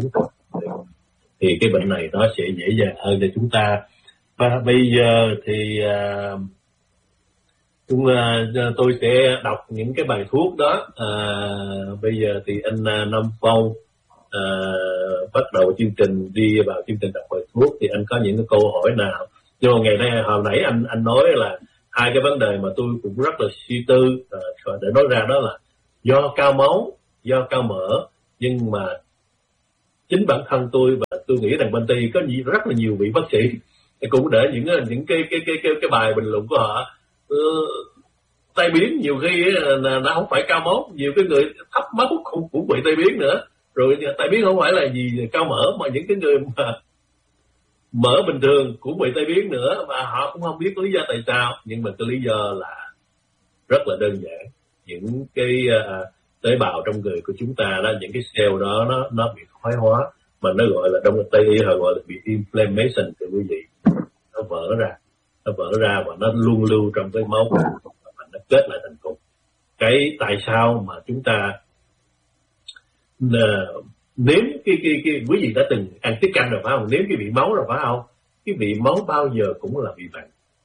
thì cái bệnh này nó sẽ dễ dàng hơn cho chúng ta. Và bây giờ thì uh, chúng, uh, tôi sẽ đọc những cái bài thuốc đó. Uh, bây giờ thì anh uh, Nam Phong uh, bắt đầu chương trình, đi vào chương trình đọc bài thuốc, thì anh có những cái câu hỏi nào Nhưng mà ngày nay hồi nãy anh anh nói là hai cái vấn đề mà tôi cũng rất là suy tư uh, để nói ra, đó là do cao máu, do cao mỡ, nhưng mà chính bản thân tôi và tôi nghĩ rằng bên Tây có rất là nhiều vị bác sĩ cũng để những những cái cái cái cái, cái bài bình luận của họ uh, tai biến nhiều khi là nó không phải cao máu, nhiều cái người thấp máu cũng cũng bị tai biến nữa. Rồi tai biến không phải là gì cao mỡ, mà những cái người mà mỡ bình thường cũng bị tai biến nữa, và họ cũng không biết lý do tại sao. Nhưng mà cái lý do là rất là đơn giản, những cái uh, tế bào trong người của chúng ta đó, những cái cell đó nó nó bị thoái hóa, mà nó gọi là trong Tây y họ gọi là bị inflammation từ quý vị, nó vỡ ra, nó vỡ ra và nó luôn lưu trong cái máu của chúng ta, và nó kết lại thành cục. Cái tại sao mà chúng ta uh, nếm cái cái cái quý vị đã từng ăn tiết canh rồi phải không? Nếm cái vị máu rồi phải không? Cái vị máu bao giờ cũng là vị mặn.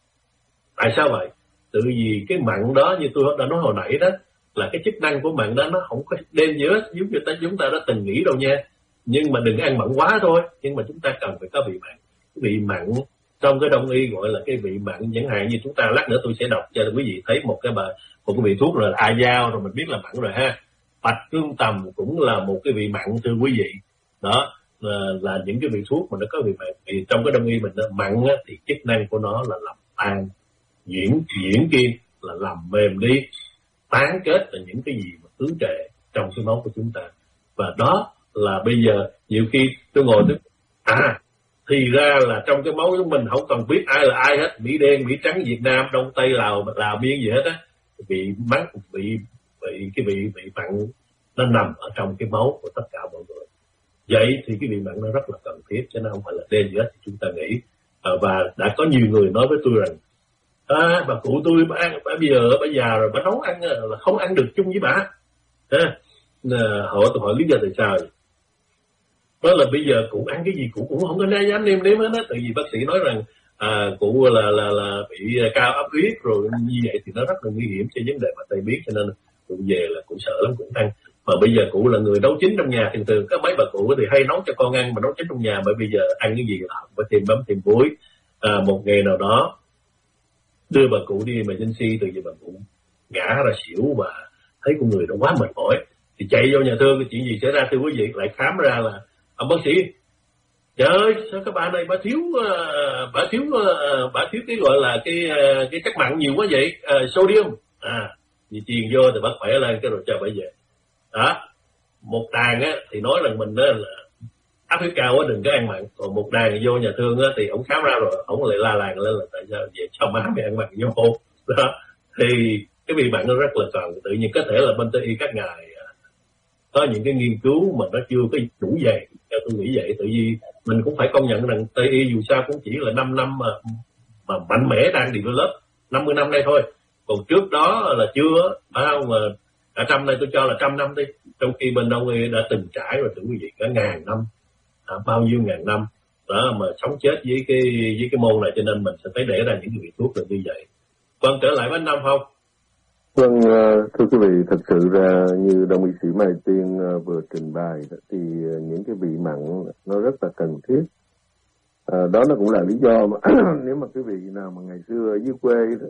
Tại sao vậy? Tự vì cái mặn đó, như tôi đã nói hồi nãy đó, là cái chức năng của mặn đó nó không có dangerous giống như ta chúng ta đã từng nghĩ đâu nha. Nhưng mà đừng ăn mặn quá thôi. Nhưng mà chúng ta cần phải có vị mặn. Cái vị mặn trong cái đông y gọi là cái vị mặn, chẳng hạn như chúng ta lát nữa tôi sẽ đọc cho quý vị thấy một cái bà một cái vị thuốc rồi là a dao, rồi mình biết là mặn rồi ha. Bạch cương tầm cũng là một cái vị mặn thưa quý vị. Đó là, là những cái vị thuốc mà nó có vị mặn. Thì trong cái đông y mình đó, mặn á, thì chức năng của nó là làm tan, diễn diễn kim là làm mềm đi, tán kết là những cái gì mà ứ trệ trong cái máu của chúng ta. Và đó là bây giờ nhiều khi tôi ngồi tôi à thì ra là trong cái máu của mình không cần biết ai là ai hết, Mỹ đen, Mỹ trắng, Việt Nam, Đông Tây, Lào, Lào Biên gì hết á, bị mắc bị bị cái vị vị mặn nó nằm ở trong cái máu của tất cả mọi người. Vậy thì cái vị mặn nó rất là cần thiết, cho nên không phải là đen gì hết chúng ta nghĩ. À, và đã có nhiều người nói với tôi rằng à, bà cụ tôi bà ăn, bà bây giờ bà già rồi, bà nấu ăn là không ăn được chung với bà. À, hỏi tôi hỏi lý do tại sao vậy? Đó là bây giờ cụ ăn cái gì cụ cũng không có nên dám nêm nếm hết á, tại vì bác sĩ nói rằng à, cụ là là là bị cao áp huyết rồi, như vậy thì nó rất là nguy hiểm cho vấn đề mà tay biết, cho nên cụ về là cụ sợ lắm, cũng ăn. Mà bây giờ cụ là người nấu chín trong nhà, thường thường có mấy bà cụ thì hay nấu cho con ăn mà nấu chín trong nhà, bởi bây giờ ăn cái gì là phải thêm bấm thêm muối. À, một ngày nào đó đưa bà cụ đi emergency, từ giờ bà cụ ngã ra xỉu và thấy con người đã quá mệt mỏi thì chạy vô nhà thương, cái chuyện gì xảy ra thưa quý vị? Lại khám ra là ông bác sĩ, trời ơi sao các bạn này bà thiếu uh, bà thiếu uh, bà thiếu cái gọi là cái uh, cái chất mặn nhiều quá vậy, uh, sodium à, vì truyền vô thì bắt khỏe lên cái rồi cho bà về. Đó, một đàn á thì nói rằng mình đó là áp huyết cao quá đừng có ăn mặn, còn một đàn vô nhà thương á thì ổng khám ra rồi ổng lại la làng lên là tại sao vậy cho má mày ăn mặn vô. Đó thì cái vị mặn nó rất là cần, tự nhiên có thể là bên Tây y các ngài có những cái nghiên cứu mà nó chưa có đủ dày, theo tôi nghĩ vậy. Tự vì mình cũng phải công nhận rằng Tây y dù sao cũng chỉ là năm năm mà mà mạnh mẽ đang develop năm mươi năm nay thôi, còn trước đó là chưa, bao mà cả trăm này tôi cho là trăm năm đi, trong khi bên Đông y đã từng trải rồi thưa quý vị cả ngàn năm, à, bao nhiêu ngàn năm đó mà sống chết với cái với cái môn này, cho nên mình sẽ phải để ra những vị thuốc là như vậy. Vâng, trở lại với anh Năm không? Vâng, thưa quý vị, thật sự ra như đồng y sĩ Mai Tiên vừa trình bày thì những cái vị mặn nó rất là cần thiết. À, đó nó cũng là lý do mà nếu mà quý vị nào mà ngày xưa ở dưới quê đó,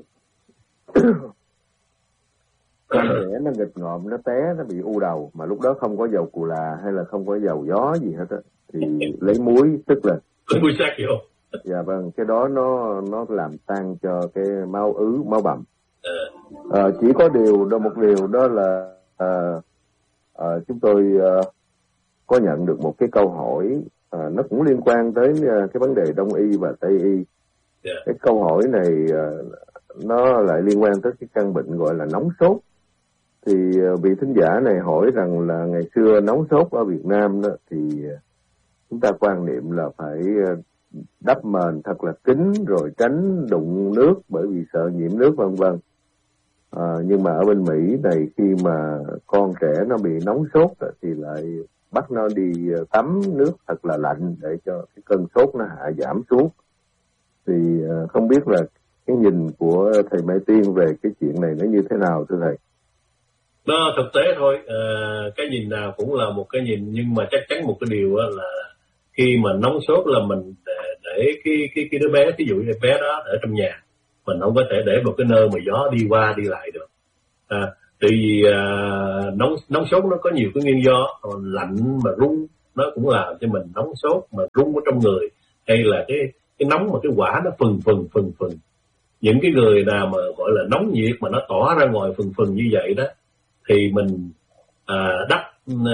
con trẻ nó nghịch ngợm, nó té, nó bị u đầu mà lúc đó không có dầu cù là hay là không có dầu gió gì hết á, thì lấy muối tức là muối sắc vô. Dạ vâng, cái đó nó nó làm tan cho cái máu ứ, máu bầm. À, chỉ có điều đó, một điều đó là à, à, chúng tôi à, có nhận được một cái câu hỏi, à, nó cũng liên quan tới à, cái vấn đề Đông y và Tây y. Yeah. Cái câu hỏi này à, nó lại liên quan tới cái căn bệnh gọi là nóng sốt. Thì à, vị thính giả này hỏi rằng là ngày xưa nóng sốt ở Việt Nam đó thì à, chúng ta quan niệm là phải à, đắp mền thật là kín rồi tránh đụng nước bởi vì sợ nhiễm nước vân vân. À, nhưng mà ở bên Mỹ này khi mà con trẻ nó bị nóng sốt thì lại bắt nó đi tắm nước thật là lạnh để cho cái cơn sốt nó hạ giảm xuống. Thì à, không biết là cái nhìn của thầy Mai Tiên về cái chuyện này nó như thế nào thưa thầy? Nó thực tế thôi, à, cái nhìn nào cũng là một cái nhìn, nhưng mà chắc chắn một cái điều là khi mà nóng sốt là mình để, để để cái cái cái đứa bé, ví dụ như bé đó ở trong nhà, mình không có thể để một cái nơi mà gió đi qua đi lại được. À, tại vì à, nóng nóng sốt nó có nhiều cái nguyên do, còn lạnh mà run nó cũng làm cho mình nóng sốt mà run ở trong người, hay là cái cái nóng mà cái quả nó phừng phừng phừng phừng. Những cái người nào mà gọi là nóng nhiệt mà nó tỏa ra ngoài phừng phừng như vậy đó, thì mình à, đắp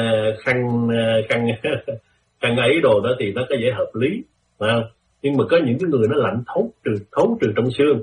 khăn khăn khăn ấy đồ đó thì nó có vẻ hợp lý, phải không? Nhưng mà có những cái người nó lạnh thấu trừ thấu trừ trong xương,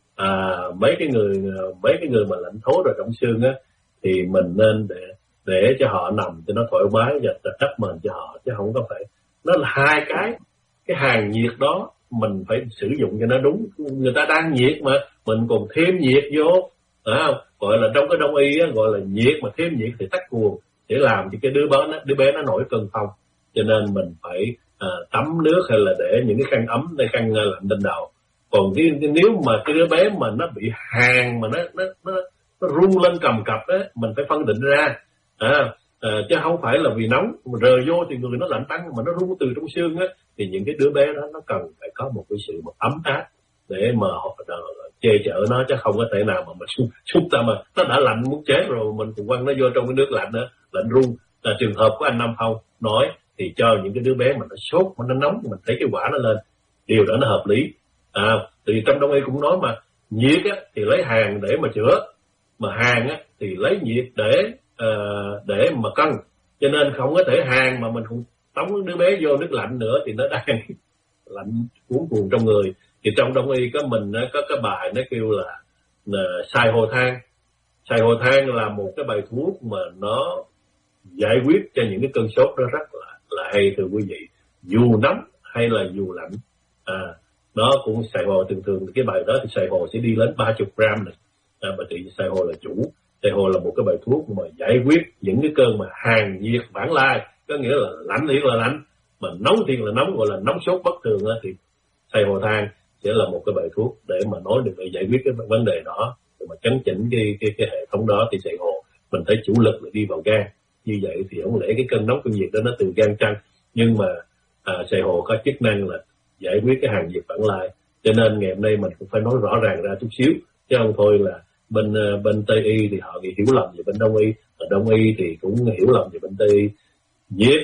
à, mấy cái người mấy cái người mà lạnh thấu rồi trong xương á, thì mình nên để để cho họ nằm cho nó thoải mái và đắp mền cho họ, chứ không có phải. Nó là hai cái cái hàng nhiệt đó mình phải sử dụng cho nó đúng. Người ta đang nhiệt mà mình còn thêm nhiệt vô, phải không? Gọi là trong cái đông y á, gọi là nhiệt mà thêm nhiệt thì tắc cuồng, để làm cho cái đứa bé nó đứa bé nó nổi cơn phong. Cho nên mình phải à, tắm nước hay là để những cái khăn ấm hay khăn lạnh trên đầu. Còn cái, nếu mà cái đứa bé mà nó bị hàn mà nó nó nó, nó rung lên cầm cập á, mình phải phân định ra, à, à, chứ không phải là vì nóng mà rời vô thì người nó lạnh tăng mà nó rung từ trong xương á, thì những cái đứa bé đó nó cần phải có một cái sự mà ấm áp để mà họ che chở nó, chứ không có thể nào mà mình chúng ta mà nó đã lạnh muốn chết rồi mình cũng quăng nó vô trong cái nước lạnh đó, lạnh rung. Là trường hợp của anh Nam Phong nói thì cho những cái đứa bé mà nó sốt mà nó nóng, mình thấy cái quả nó lên, điều đó nó hợp lý. À, thì trong đông y cũng nói mà nhiệt á thì lấy hàn để mà chữa, mà hàn á thì lấy nhiệt để uh, để mà cân. Cho nên không có thể hàn mà mình cũng tống đứa bé vô nước lạnh nữa thì nó đang lạnh cuốn cuồng trong người. Thì trong đông y có mình có cái bài nó kêu là, là xài hồ than. Xài hồ than là một cái bài thuốc mà nó giải quyết cho những cái cơn sốt đó rất là là hay, thưa quý vị, dù nóng hay là dù lạnh. À, nó cũng xài hồ, thường thường cái bài đó thì xài hồ sẽ đi đến ba mươi gram này. À, mà thì xài hồ là chủ. Xài hồ là một cái bài thuốc mà giải quyết những cái cơn mà hàn nhiệt vãng lai, có nghĩa là lạnh thì là lạnh, mà nóng thì là nóng, gọi là nóng sốt bất thường đó, thì xài hồ than sẽ là một cái bài thuốc để mà nói được để giải quyết cái vấn đề đó, để mà chấn chỉnh cái cái cái hệ thống đó. Thì xài hồ mình thấy chủ lực là đi vào gan, như vậy thì không lẽ cái cơn nóng cơn nhiệt đó nó từ gan chăng, nhưng mà à, xài hồ có chức năng là giải quyết cái hàn nhiệt vãng lai. Cho nên ngày hôm nay mình cũng phải nói rõ ràng ra chút xíu, chứ không thôi là bên bên Tây y thì họ hiểu lầm về bên Đông y, và Đông y thì cũng hiểu lầm về bên Tây y. Nhiệt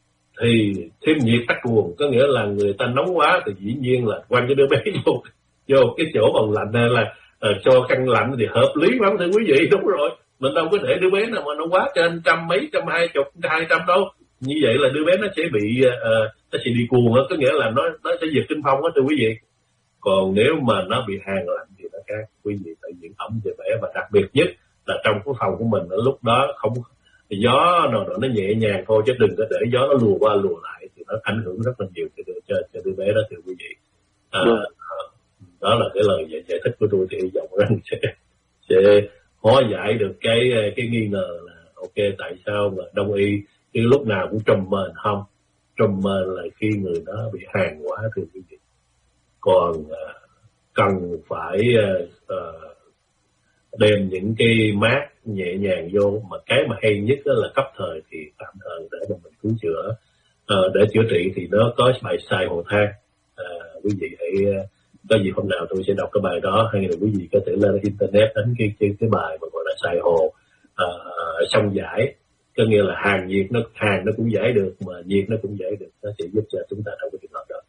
thì thêm nhiệt tắc cuồng, có nghĩa là người ta nóng quá thì dĩ nhiên là quăng cái đứa bé vô vô cái chỗ bằng lạnh, hay là uh, cho khăn lạnh thì hợp lý lắm, thưa quý vị. Đúng rồi, mình đâu có thể đứa bé nào mà nó quá trên trăm mấy, trăm hai chục, hai trăm đâu. Như vậy là đứa bé nó sẽ bị uh, nó sẽ đi cuồng đó, có nghĩa là nó nó sẽ giật kinh phong đó, thưa quý vị. Còn nếu mà nó bị hàn lạnh thì nó khác, quý vị phải giữ ẩm cho bé, và đặc biệt nhất là trong cái phòng của mình ở lúc đó không gió nào đó nó nhẹ nhàng thôi, chứ đừng có để gió nó lùa qua lùa lại thì nó ảnh hưởng rất là nhiều cho cho, cho đứa bé đó, thưa quý vị. À, đó là cái lời giải, giải thích của tôi, thì hy vọng rằng sẽ sẽ hóa giải được cái cái nghi ngờ là ok tại sao mà Đông y cái lúc nào cũng trùm mền. Không, trùm mền là khi người đó bị hàn quá, thưa quý vị. Còn uh, cần phải uh, uh, đem những cái mát nhẹ nhàng vô, mà cái mà hay nhất đó là cấp thời thì tạm thời để mà mình cứu chữa. Uh, để chữa trị thì nó có bài xài hồ than. Uh, quý vị hãy uh, có gì hôm nào tôi sẽ đọc cái bài đó, hay là quý vị có thể lên internet đánh cái cái, cái bài mà gọi là xài hồ uh, xong giải, có nghĩa là hàn nhiệt, nó hàn nó cũng giải được mà nhiệt nó cũng giải được, nó sẽ giúp cho chúng ta trong cái trường hợp đó.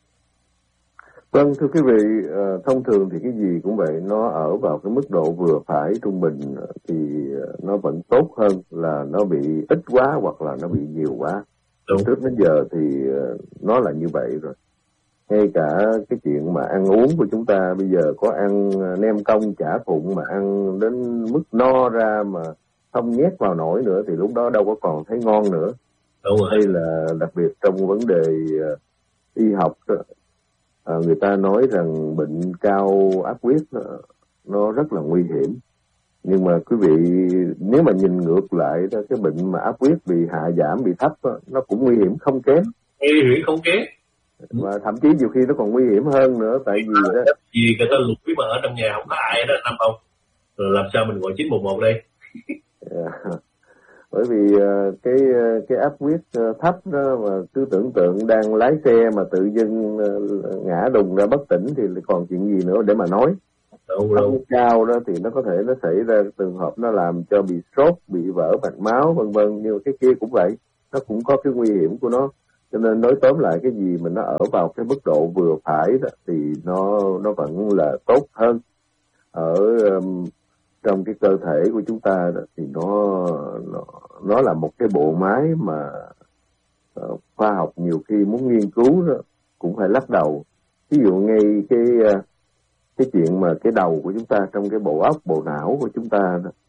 Vâng, thưa quý vị, thông thường thì cái gì cũng vậy, nó ở vào cái mức độ vừa phải trung bình thì nó vẫn tốt hơn là nó bị ít quá hoặc là nó bị nhiều quá. Đúng. Trước đến giờ thì nó là như vậy rồi. Ngay cả cái chuyện mà ăn uống của chúng ta bây giờ có ăn nem cong chả phụng mà ăn đến mức no ra mà không nhét vào nổi nữa thì lúc đó đâu có còn thấy ngon nữa. Đúng rồi. Hay là đặc biệt trong vấn đề y học, à, người ta nói rằng bệnh cao áp huyết nó rất là nguy hiểm. Nhưng mà quý vị nếu mà nhìn ngược lại đó, cái bệnh mà áp huyết bị hạ giảm, bị thấp đó, nó cũng nguy hiểm không kém. Nguy hiểm không kém. Và thậm chí nhiều khi nó còn nguy hiểm hơn nữa, tại vì đó vì người ta lủi mà ở trong nhà không có ai đó Nam Phong, rồi làm sao mình gọi chín một một đây. Bởi vì uh, cái cái áp huyết uh, thấp đó mà cứ tưởng tượng đang lái xe mà tự dưng uh, ngã đùng ra bất tỉnh thì còn chuyện gì nữa để mà nói. Áp huyết cao đó thì nó có thể nó xảy ra trường hợp nó làm cho bị stroke, bị vỡ mạch máu vân vân, nhưng cái kia cũng vậy, nó cũng có cái nguy hiểm của nó. Cho nên nói tóm lại, cái gì mình nó ở vào cái mức độ vừa phải đó thì nó nó vẫn là tốt hơn. Ở um, trong cái cơ thể của chúng ta đó, thì nó, nó nó là một cái bộ máy mà uh, khoa học nhiều khi muốn nghiên cứu đó, cũng phải lắc đầu. Ví dụ ngay cái uh, cái chuyện mà cái đầu của chúng ta trong cái bộ óc, bộ não của chúng ta đó,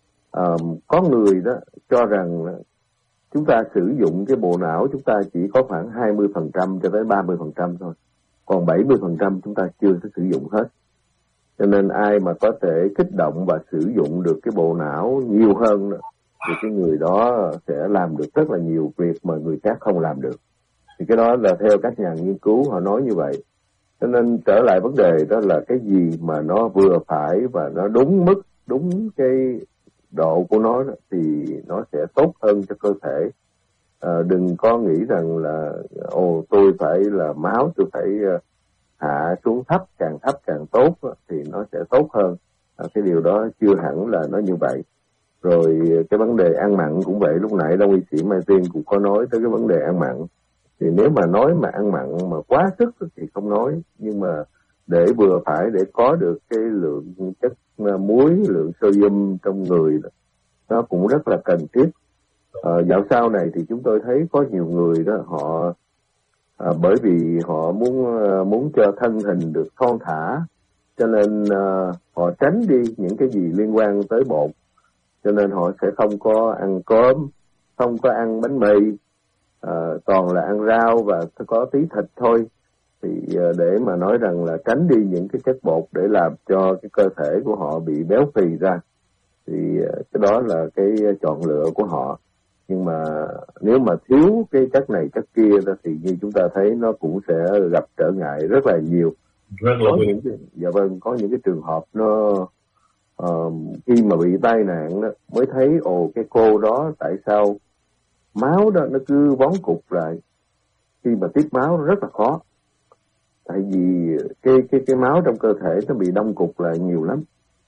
um, có người đó cho rằng chúng ta sử dụng cái bộ não chúng ta chỉ có khoảng hai mươi phần trăm cho tới ba mươi phần trăm thôi. Còn bảy mươi phần trăm chúng ta chưa có sử dụng hết. Cho nên ai mà có thể kích động và sử dụng được cái bộ não nhiều hơn thì cái người đó sẽ làm được rất là nhiều việc mà người khác không làm được. Thì cái đó là theo các nhà nghiên cứu họ nói như vậy. Cho nên trở lại vấn đề đó là cái gì mà nó vừa phải và nó đúng mức, đúng cái độ của nó thì nó sẽ tốt hơn cho cơ thể. À, đừng có nghĩ rằng là ồ tôi phải là máu tôi phải uh, hạ xuống thấp, càng thấp càng tốt thì nó sẽ tốt hơn. À, cái điều đó chưa hẳn là nó như vậy. Rồi cái vấn đề ăn mặn cũng vậy, lúc nãy Đông y sĩ Mai Tiên cũng có nói tới cái vấn đề ăn mặn. Thì nếu mà nói mà ăn mặn mà quá sức thì không nói, nhưng mà để vừa phải để có được cái lượng chất muối, lượng sodium trong người nó cũng rất là cần thiết. À, dạo sau này thì chúng tôi thấy có nhiều người đó họ à, bởi vì họ muốn muốn cho thân hình được thon thả, cho nên à, họ tránh đi những cái gì liên quan tới bột, cho nên họ sẽ không có ăn cơm, không có ăn bánh mì, à, toàn là ăn rau và có tí thịt thôi. Thì à, để mà nói rằng là tránh đi những cái chất bột để làm cho cái cơ thể của họ bị béo phì ra, thì cái đó là cái chọn lựa của họ. Nhưng mà nếu mà thiếu cái chất này chất kia đó, thì như chúng ta thấy nó cũng sẽ gặp trở ngại rất là nhiều. Rất là có những cái, dạ vâng, có những cái trường hợp nó uh, khi mà bị tai nạn đó, mới thấy ồ cái cô đó tại sao máu đó nó cứ vón cục lại, khi mà tiếp máu rất là khó, tại vì cái cái cái máu trong cơ thể nó bị đông cục lại nhiều lắm.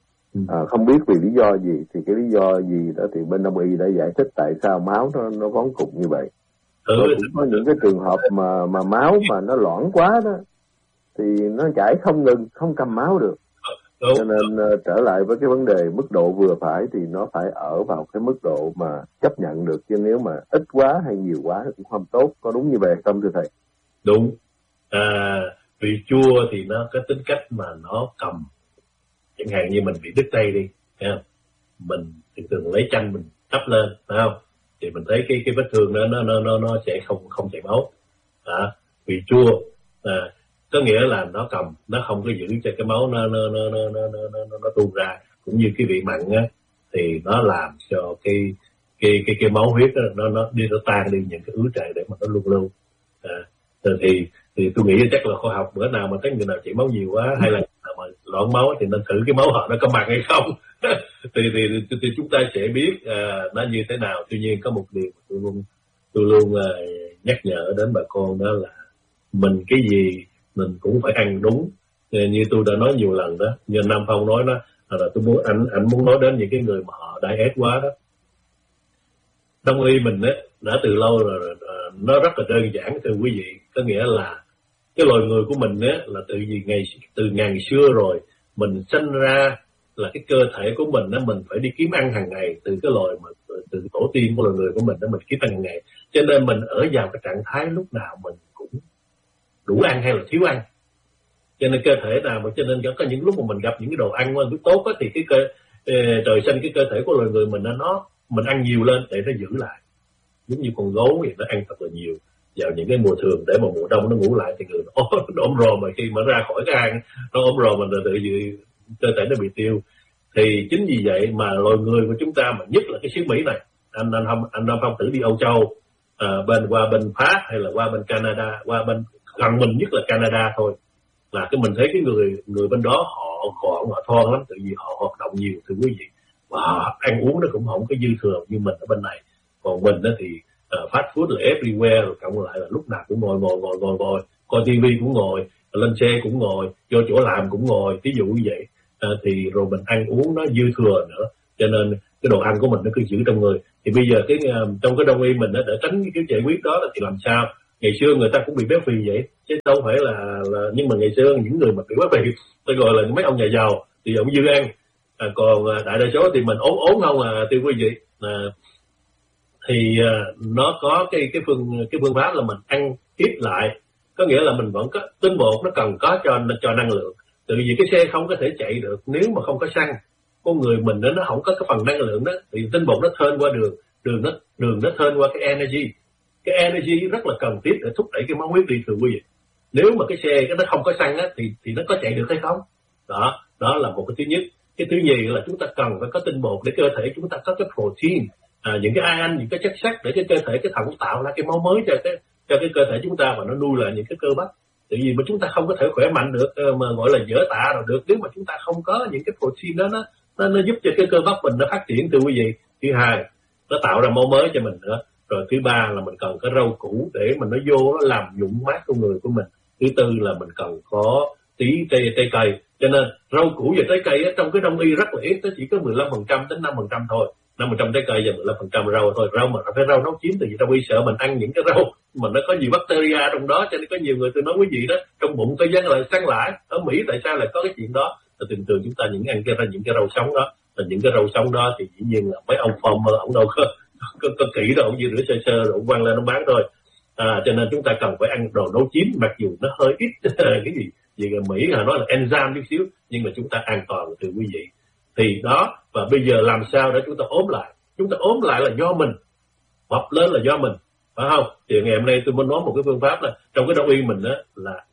À, không biết vì lý do gì, thì cái lý do gì đó thì bên Đông y đã giải thích tại sao máu nó nó vón cục như vậy. Ừ. Rồi cũng có những cái trường hợp mà mà máu mà nó loãng quá đó thì nó chảy không ngừng, không cầm máu được. Ừ. Cho nên uh, trở lại với cái vấn đề mức độ vừa phải thì nó phải ở vào cái mức độ mà chấp nhận được, chứ nếu mà ít quá hay nhiều quá cũng không tốt. Có đúng như vậy không thưa thầy? Đúng. À, vị chua thì nó có tính cách mà nó cầm. Chẳng hạn như mình bị đứt tay đi, thấy không? Mình thường thường lấy chanh mình đắp lên, phải không? Thì mình thấy cái cái vết thương đó nó nó nó nó sẽ không không chảy máu. À, vị chua à, có nghĩa là nó cầm, nó không có giữ cho cái máu nó nó nó nó nó nó, nó, nó tuôn ra. Cũng như cái vị mặn á thì nó làm cho cái cái cái cái máu huyết đó, nó nó đi nó tan đi những cái ứ trệ để mà nó luôn lưu. À, thì thì tôi nghĩ chắc là khoa học bữa nào mà thấy người nào chảy máu nhiều quá hay là mà loãng máu thì nên thử cái máu họ nó có bằng hay không. thì, thì, thì thì chúng ta sẽ biết à, nó như thế nào. Tuy nhiên có một điều tôi luôn tôi luôn à, nhắc nhở đến bà con, đó là mình cái gì mình cũng phải ăn đúng. Như tôi đã nói nhiều lần đó, như Nam Phong nói đó, là tôi muốn anh anh muốn nói đến những cái người mà họ diet quá đó. Đông y mình á đã từ lâu rồi, nó rất là đơn giản thưa quý vị, có nghĩa là cái loài người của mình á là từ gì ngày từ ngày xưa rồi mình sinh ra là cái cơ thể của mình á, mình phải đi kiếm ăn hàng ngày, từ cái loài mà từ tổ tiên của loài người của mình đó, mình kiếm ăn hàng ngày, cho nên mình ở vào cái trạng thái lúc nào mình cũng đủ ăn hay là thiếu ăn. Cho nên cơ thể nào mà cho nên có những lúc mà mình gặp những cái đồ ăn mà tốt á, thì cái cơ trời sinh cái cơ thể của loài người mình nó mình ăn nhiều lên để nó giữ lại. Giống như con gấu thì nó ăn thật là nhiều vào những cái mùa thường để mà mùa đông nó ngủ lại, thì người nó, nó ốm rồ, mà khi mà ra khỏi cái ăn nó ốm rồ mình tự gì cơ thể nó bị tiêu. Thì chính vì vậy mà loài người của chúng ta, mà nhất là cái xứ Mỹ này, anh anh không anh Nam Phong thử đi Âu Châu, à, bên qua bên Pháp hay là qua bên Canada, qua bên gần mình nhất là Canada thôi, là cái mình thấy cái người người bên đó họ gọn, họ thon lắm, tự vì họ hoạt động nhiều thưa quý vị. wow, ăn uống nó cũng không có dư thừa như mình ở bên này. Còn mình đó thì uh, fast food là everywhere, rồi cộng lại là lúc nào cũng ngồi ngồi ngồi ngồi ngồi coi tivi cũng ngồi, lên xe cũng ngồi, vô chỗ làm cũng ngồi, ví dụ như vậy. Uh, thì rồi mình ăn uống nó dư thừa nữa, cho nên cái đồ ăn của mình nó cứ giữ trong người. Thì bây giờ cái uh, trong cái đông y mình đó, để tránh cái giải quyết đó là thì làm sao? Ngày xưa người ta cũng bị béo phì vậy, chứ đâu phải là, là nhưng mà ngày xưa những người mà bị béo phì tôi gọi là mấy ông nhà giàu thì ông dư ăn. À, còn à, đại đa số thì mình ốm ốm không à, thưa quý vị. À, thì à, nó có cái cái phương cái phương pháp là mình ăn ít lại, có nghĩa là mình vẫn có tinh bột, nó cần có cho cho năng lượng. Từ vì cái xe không có thể chạy được nếu mà không có xăng, con người mình nó nó không có cái phần năng lượng đó, thì tinh bột nó thơn qua đường đường nó đường nó thơn qua cái energy. Cái energy rất là cần thiết để thúc đẩy cái máu huyết đi, thưa quý vị. Nếu mà cái xe cái nó không có xăng á, thì thì nó có chạy được hay không? Đó, đó là một cái thứ nhất. Cái thứ nhì là chúng ta cần phải có tinh bột để cơ thể chúng ta có cái protein, à, những cái ion, những cái chất sắt để cho cơ thể cái thận tạo ra cái máu mới cho cái cho cái cơ thể chúng ta, và nó nuôi lại những cái cơ bắp. Tại vì mà chúng ta không có thể khỏe mạnh được, mà gọi là dở tạ rồi được, nếu mà chúng ta không có những cái protein đó, nó nó, nó giúp cho cái cơ bắp mình nó phát triển, thưa quý vị. Thứ hai, nó tạo ra máu mới cho mình nữa. Rồi thứ ba là mình cần có rau củ để mình nó vô nó làm nhuận mát con người của mình. Thứ tư là mình cần có tí trái, trái cây. Cho nên rau củ và trái cây á, trong cái đông y rất là ít, nó chỉ có mười lăm phần trăm đến năm phần trăm thôi. năm phần trăm trái cây và mười lăm phần trăm rau thôi. Rau mà phải rau nấu chín, tại vì đông y sợ mình ăn những cái rau mà nó có nhiều bacteria trong đó, cho nên có nhiều người tôi nói quý vị đó, trong bụng có dân lại sáng lại. Ở Mỹ tại sao lại có cái chuyện đó? Là thường thường chúng ta những ăn cái những cái rau sống đó, là những cái rau sống đó thì dĩ nhiên là mấy ông farmer ông đâu có có, có kỹ đâu, ông chỉ rửa sơ sơ rồi ông quăng lên ông bán thôi. À, cho nên chúng ta cần phải ăn đồ nấu chín, mặc dù nó hơi ít cái gì gì ở Mỹ là nói là enzyme chút xíu, nhưng mà chúng ta an toàn, thưa quý vị. Thì đó, và bây giờ làm sao để chúng ta ốm lại? Chúng ta ốm lại là do mình, mập lên là do mình, phải không? Thì ngày hôm nay tôi muốn nói một cái phương pháp là trong cái đông y mình đó là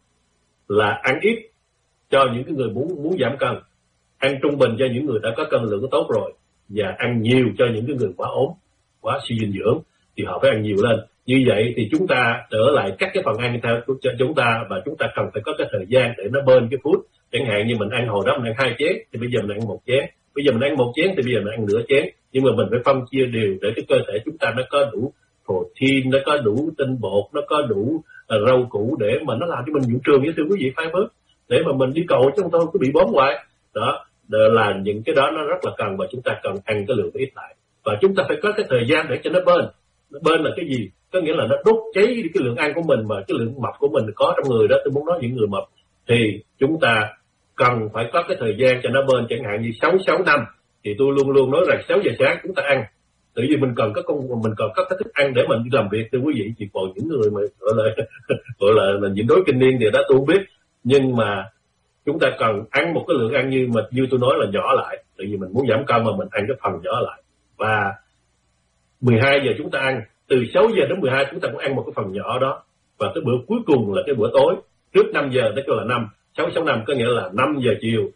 là ăn ít cho những cái người muốn muốn giảm cân, ăn trung bình cho những người đã có cân lượng tốt rồi, và ăn nhiều cho những cái người quá ốm, quá suy dinh dưỡng thì họ phải ăn nhiều lên. Như vậy thì chúng ta trở lại các cái phần ăn theo cho chúng ta, và chúng ta cần phải có cái thời gian để nó bên cái food. Chẳng hạn như mình ăn hồi đó mình ăn hai chén thì bây giờ mình ăn một chén, bây giờ mình ăn một chén thì bây giờ mình ăn nửa chén, nhưng mà mình phải phân chia đều để cái cơ thể chúng ta nó có đủ protein, nó có đủ tinh bột, nó có đủ uh, rau củ để mà nó làm cho mình nhuận trường, với thưa quý vị, phải bớt để mà mình đi cầu chứ không thôi cứ bị bóm hoài. Đó là những cái đó nó rất là cần, và chúng ta cần ăn cái lượng ít lại, và chúng ta phải có cái thời gian để cho nó bên. Nó bên là cái gì? Có nghĩa là nó đốt cháy đi cái lượng ăn của mình, mà cái lượng mập của mình có trong người đó. Tôi muốn nói những người mập thì chúng ta cần phải có cái thời gian cho nó bên, chẳng hạn như sáu sáu năm thì tôi luôn luôn nói rằng sáu giờ sáng chúng ta ăn, tại vì mình cần có công mình cần có cái thức ăn để mình đi làm việc, thưa quý vị. Chỉ còn những người mà gọi là gọi là, là nhịn đói kinh niên thì đó tôi không biết, nhưng mà chúng ta cần ăn một cái lượng ăn như mà như tôi nói là nhỏ lại, tại vì mình muốn giảm cân mà mình ăn cái phần nhỏ lại. Và mười hai giờ chúng ta ăn, từ sáu giờ đến mười hai chúng ta cũng ăn một cái phần nhỏ đó, và cái bữa cuối cùng là cái bữa tối trước năm giờ, đó là năm sáu sáu năm, có nghĩa là năm giờ chiều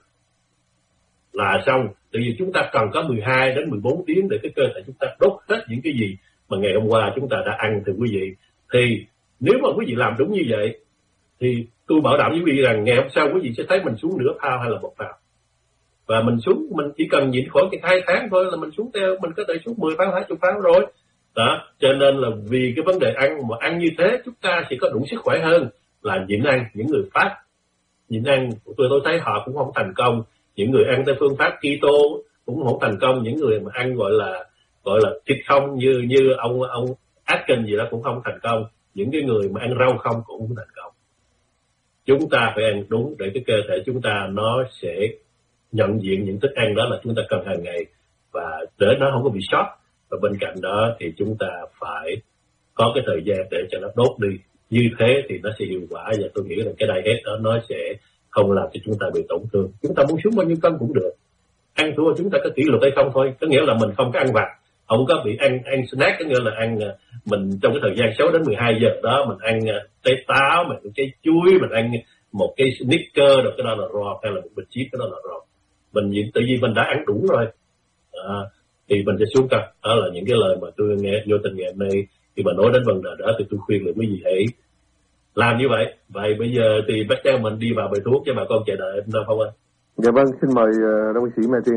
là xong. Tại vì chúng ta cần có mười hai đến mười bốn tiếng để cái cơ thể chúng ta đốt hết những cái gì mà ngày hôm qua chúng ta đã ăn, thưa quý vị. Thì nếu mà quý vị làm đúng như vậy thì tôi bảo đảm với quý vị rằng ngày hôm sau quý vị sẽ thấy mình xuống nửa phao hay là một phao, và mình xuống mình chỉ cần nhịn khoảng hai tháng thôi là mình xuống theo mình có thể xuống mười phao, hai chục phao rồi đó. Cho nên là vì cái vấn đề ăn mà ăn như thế chúng ta sẽ có đủ sức khỏe hơn là nhịn ăn. Những người phát nhịn ăn tôi tôi thấy họ cũng không thành công, những người ăn theo phương pháp keto cũng không thành công, những người mà ăn gọi là gọi là thịt không như như ông ông Atkins gì đó cũng không thành công, những cái người mà ăn rau không cũng không thành công. Chúng ta phải ăn đúng để cái cơ thể chúng ta nó sẽ nhận diện những thức ăn đó là chúng ta cần hàng ngày, và để nó không có bị sót. Và bên cạnh đó thì chúng ta phải có cái thời gian để cho nó đốt đi, như thế thì nó sẽ hiệu quả. Và tôi nghĩ là cái diet đó nó sẽ không làm cho chúng ta bị tổn thương. Chúng ta muốn xuống bao nhiêu cân cũng được, ăn thua chúng ta có kỷ luật hay không thôi. Có nghĩa là mình không có ăn vặt, không có bị ăn ăn snack, có nghĩa là ăn mình trong cái thời gian sáu đến mười hai giờ đó mình ăn trái táo, mình ăn trái chuối, mình ăn một cái Snickers, rồi cái đó là raw, hay là một bịch chip, cái đó là raw. Mình nhìn tự nhiên mình đã ăn đủ rồi à, thì mình sẽ xuống cân. Đó là những cái lời mà tôi nghe vô tình ngày hôm nay khi mà nói đến vấn đề đó, thì tôi khuyên là quý vị hãy làm như vậy. Vậy bây giờ thì bác cháu mình đi vào bài thuốc cho bà con chờ đợi em đâu không anh? Dạ vâng, xin mời uh, đồng sĩ Mai Tiên.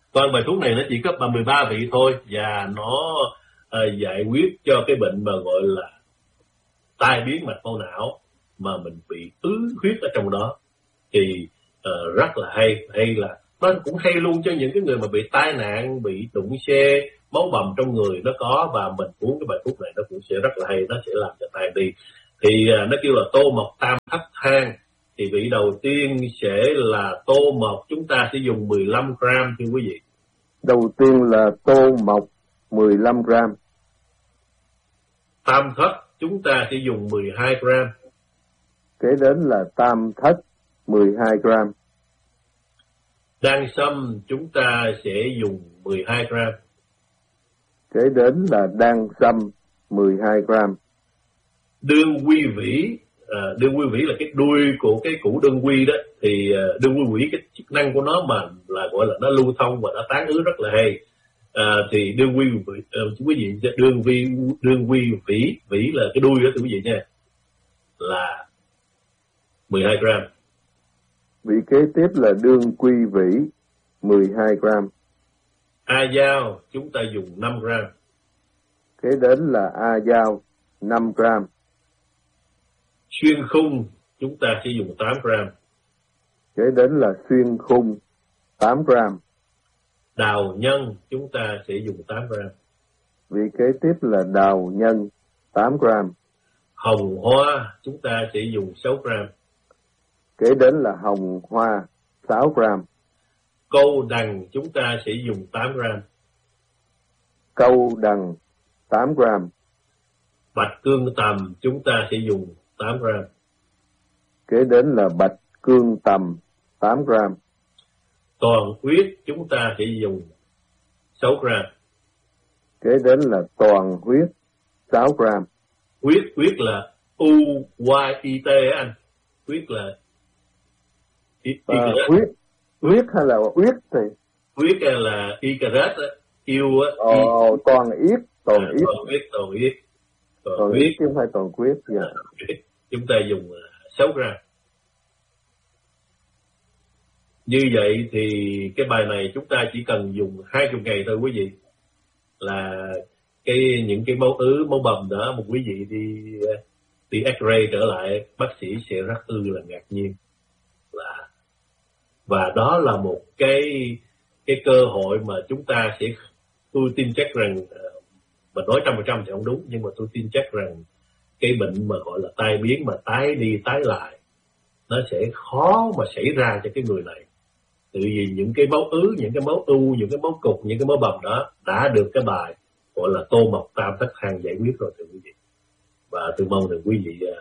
Toàn bài thuốc này nó chỉ có mười ba vị thôi, và nó uh, giải quyết cho cái bệnh mà gọi là tai biến mạch máu não mà mình bị ứ huyết ở trong đó. Thì uh, rất là hay, hay là nó cũng hay luôn cho những cái người mà bị tai nạn, bị đụng xe, máu bầm trong người nó có, và mình uống cái bài thuốc này nó cũng sẽ rất là hay, nó sẽ làm cho tan đi. Thì uh, nó kêu là tô mộc tam thất thang. Thì vị đầu tiên sẽ là tô mộc, chúng ta sẽ dùng mười lăm gram thưa quý vị. Đầu tiên là tô mộc mười lăm gram. Tam thất chúng ta sẽ dùng mười hai gram. Kế đến là tam thất mười hai gram. Đan sâm chúng ta sẽ dùng mười hai gram. Kế đến là đan sâm mười hai gram. Đương quy vĩ, à, đương quy vĩ là cái đuôi của cái củ đương quy đó. Thì à, đương quy vĩ cái chức năng của nó mà là gọi là nó lưu thông và nó tán ứ rất là hay. À, thì đương quy vĩ, à, quý vị đương vi đương quy vĩ, vĩ là cái đuôi đó thưa quý vị nha, là mười hai gram. Vị kế tiếp là đương quy vĩ mười hai gram. A dao chúng ta dùng năm gram. Kế đến là a dao năm gram. Xuyên khung chúng ta sẽ dùng tám gram. Kế đến là xuyên khung tám gram. Đào nhân chúng ta sẽ dùng tám gram. Vị kế tiếp là đào nhân tám gram. Hồng hoa chúng ta sẽ dùng sáu gram. Kế đến là hồng hoa sáu gram. Câu đằng chúng ta sẽ dùng tám gram. Câu đằng tám gram. Bạch cương tầm chúng ta sẽ dùng tám gram. Kế đến là bạch cương tầm tám gram. Toàn huyết chúng ta sẽ dùng sáu gram. Kế đến là toàn huyết sáu gram. Huyết, huyết là U Y I T anh. Huyết là y, y à, huyết, huyết hay là huyết thì? Huyết là Icaret á, yêu á. Ồ, y... toàn yết, toàn à, yết. Toàn huyết, toàn huyết. Toàn, toàn huyết chứ không phải toàn huyết. Dạ. À, chúng ta dùng sáu gram. Như vậy thì cái bài này chúng ta chỉ cần dùng hai mươi ngày thôi quý vị. Là cái những cái máu ứ, máu bầm đó, một quý vị đi đi X-ray trở lại, bác sĩ sẽ rất ư là ngạc nhiên. Là và đó là một cái cái cơ hội mà chúng ta sẽ, tôi tin chắc rằng, mình nói trăm phần trăm thì không đúng, nhưng mà tôi tin chắc rằng cái bệnh mà gọi là tai biến mà tái đi tái lại nó sẽ khó mà xảy ra cho cái người này. Tự vì những cái máu ứ, những cái máu u, những cái máu cục, những cái máu bầm đó đã được cái bài gọi là tô mộc tam thất thang giải quyết rồi thưa quý vị. Và tôi mong rằng quý vị uh,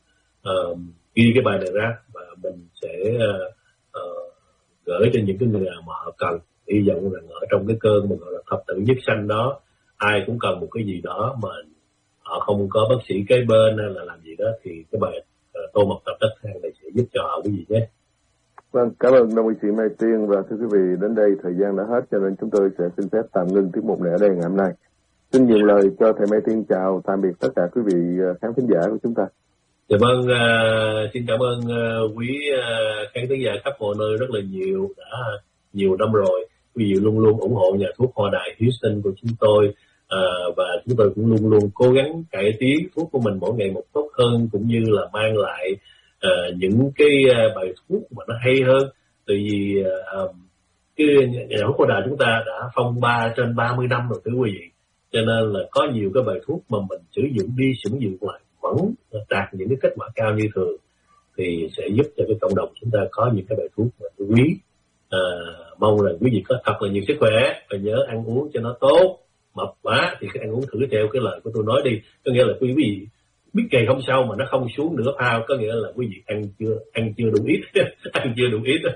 uh, ghi cái bài này ra và mình sẽ uh, uh, gửi cho những cái người nào mà họ cần. Hy vọng rằng ở trong cái cơn mà gọi là thập tử nhất sanh đó, ai cũng cần một cái gì đó mà họ không có bác sĩ kế bên hay là làm gì đó, thì cái bài uh, tô mộc tam thất thang này sẽ giúp cho họ quý vị nhé. Vâng, cảm ơn đồng y sĩ Mai Tiên. Và thưa quý vị, đến đây thời gian đã hết cho nên chúng tôi sẽ xin phép tạm ngưng tiết mục này ở đây ngày hôm nay. Xin nhiều lời cho thầy Mai Tiên chào tạm biệt tất cả quý vị khán thính giả của chúng ta. Dạ vâng, uh, xin cảm ơn uh, quý uh, khán thính giả khắp mọi nơi rất là nhiều, đã nhiều năm rồi. Quý vị luôn luôn ủng hộ nhà thuốc Hoa Đài Houston của chúng tôi, uh, và chúng tôi cũng luôn luôn cố gắng cải tiến thuốc của mình mỗi ngày một tốt hơn, cũng như là mang lại uh, những cái uh, bài thuốc mà nó hay hơn. Tại vì uh, cái nhà thuốc Hoa Đài chúng ta đã phong ba trên ba mươi năm rồi thưa quý vị, cho nên là có nhiều cái bài thuốc mà mình sử dụng đi sử dụng lại vẫn đạt những cái kết quả cao như thường, thì sẽ giúp cho cái cộng đồng chúng ta có những cái bài thuốc mà quý. À, mong là quý vị có thật là nhiều sức khỏe và nhớ ăn uống cho nó tốt. Mập quá thì cứ ăn uống thử theo cái lời của tôi nói đi, có nghĩa là quý vị biết ngày hôm sau mà nó không xuống nửa pound, có nghĩa là quý vị ăn chưa ăn chưa đủ ít ăn chưa đủ ít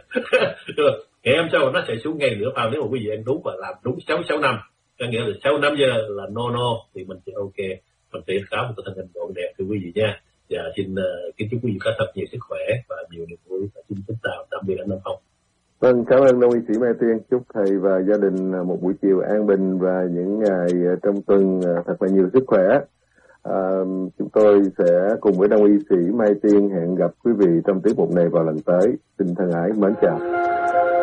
rồi ngày hôm sau nó sẽ xuống ngay nửa pound nếu mà quý vị ăn đúng và làm đúng sáu sáu năm, có nghĩa là sáu năm giờ là no no thì mình sẽ ok, mình sẽ có một cái thân hình gọn đẹp thưa quý vị nha. Và xin uh, kính chúc quý vị có thật nhiều sức khỏe và nhiều niềm vui, và xin kính chào tạm biệt anh Nam Phong. Vâng, cảm ơn đồng y sĩ Mai Tiên. Chúc thầy và gia đình một buổi chiều an bình và những ngày trong tuần thật là nhiều sức khỏe. À, chúng tôi sẽ cùng với đồng y sĩ Mai Tiên hẹn gặp quý vị trong tiết mục này vào lần tới. Xin thân ái mến chào.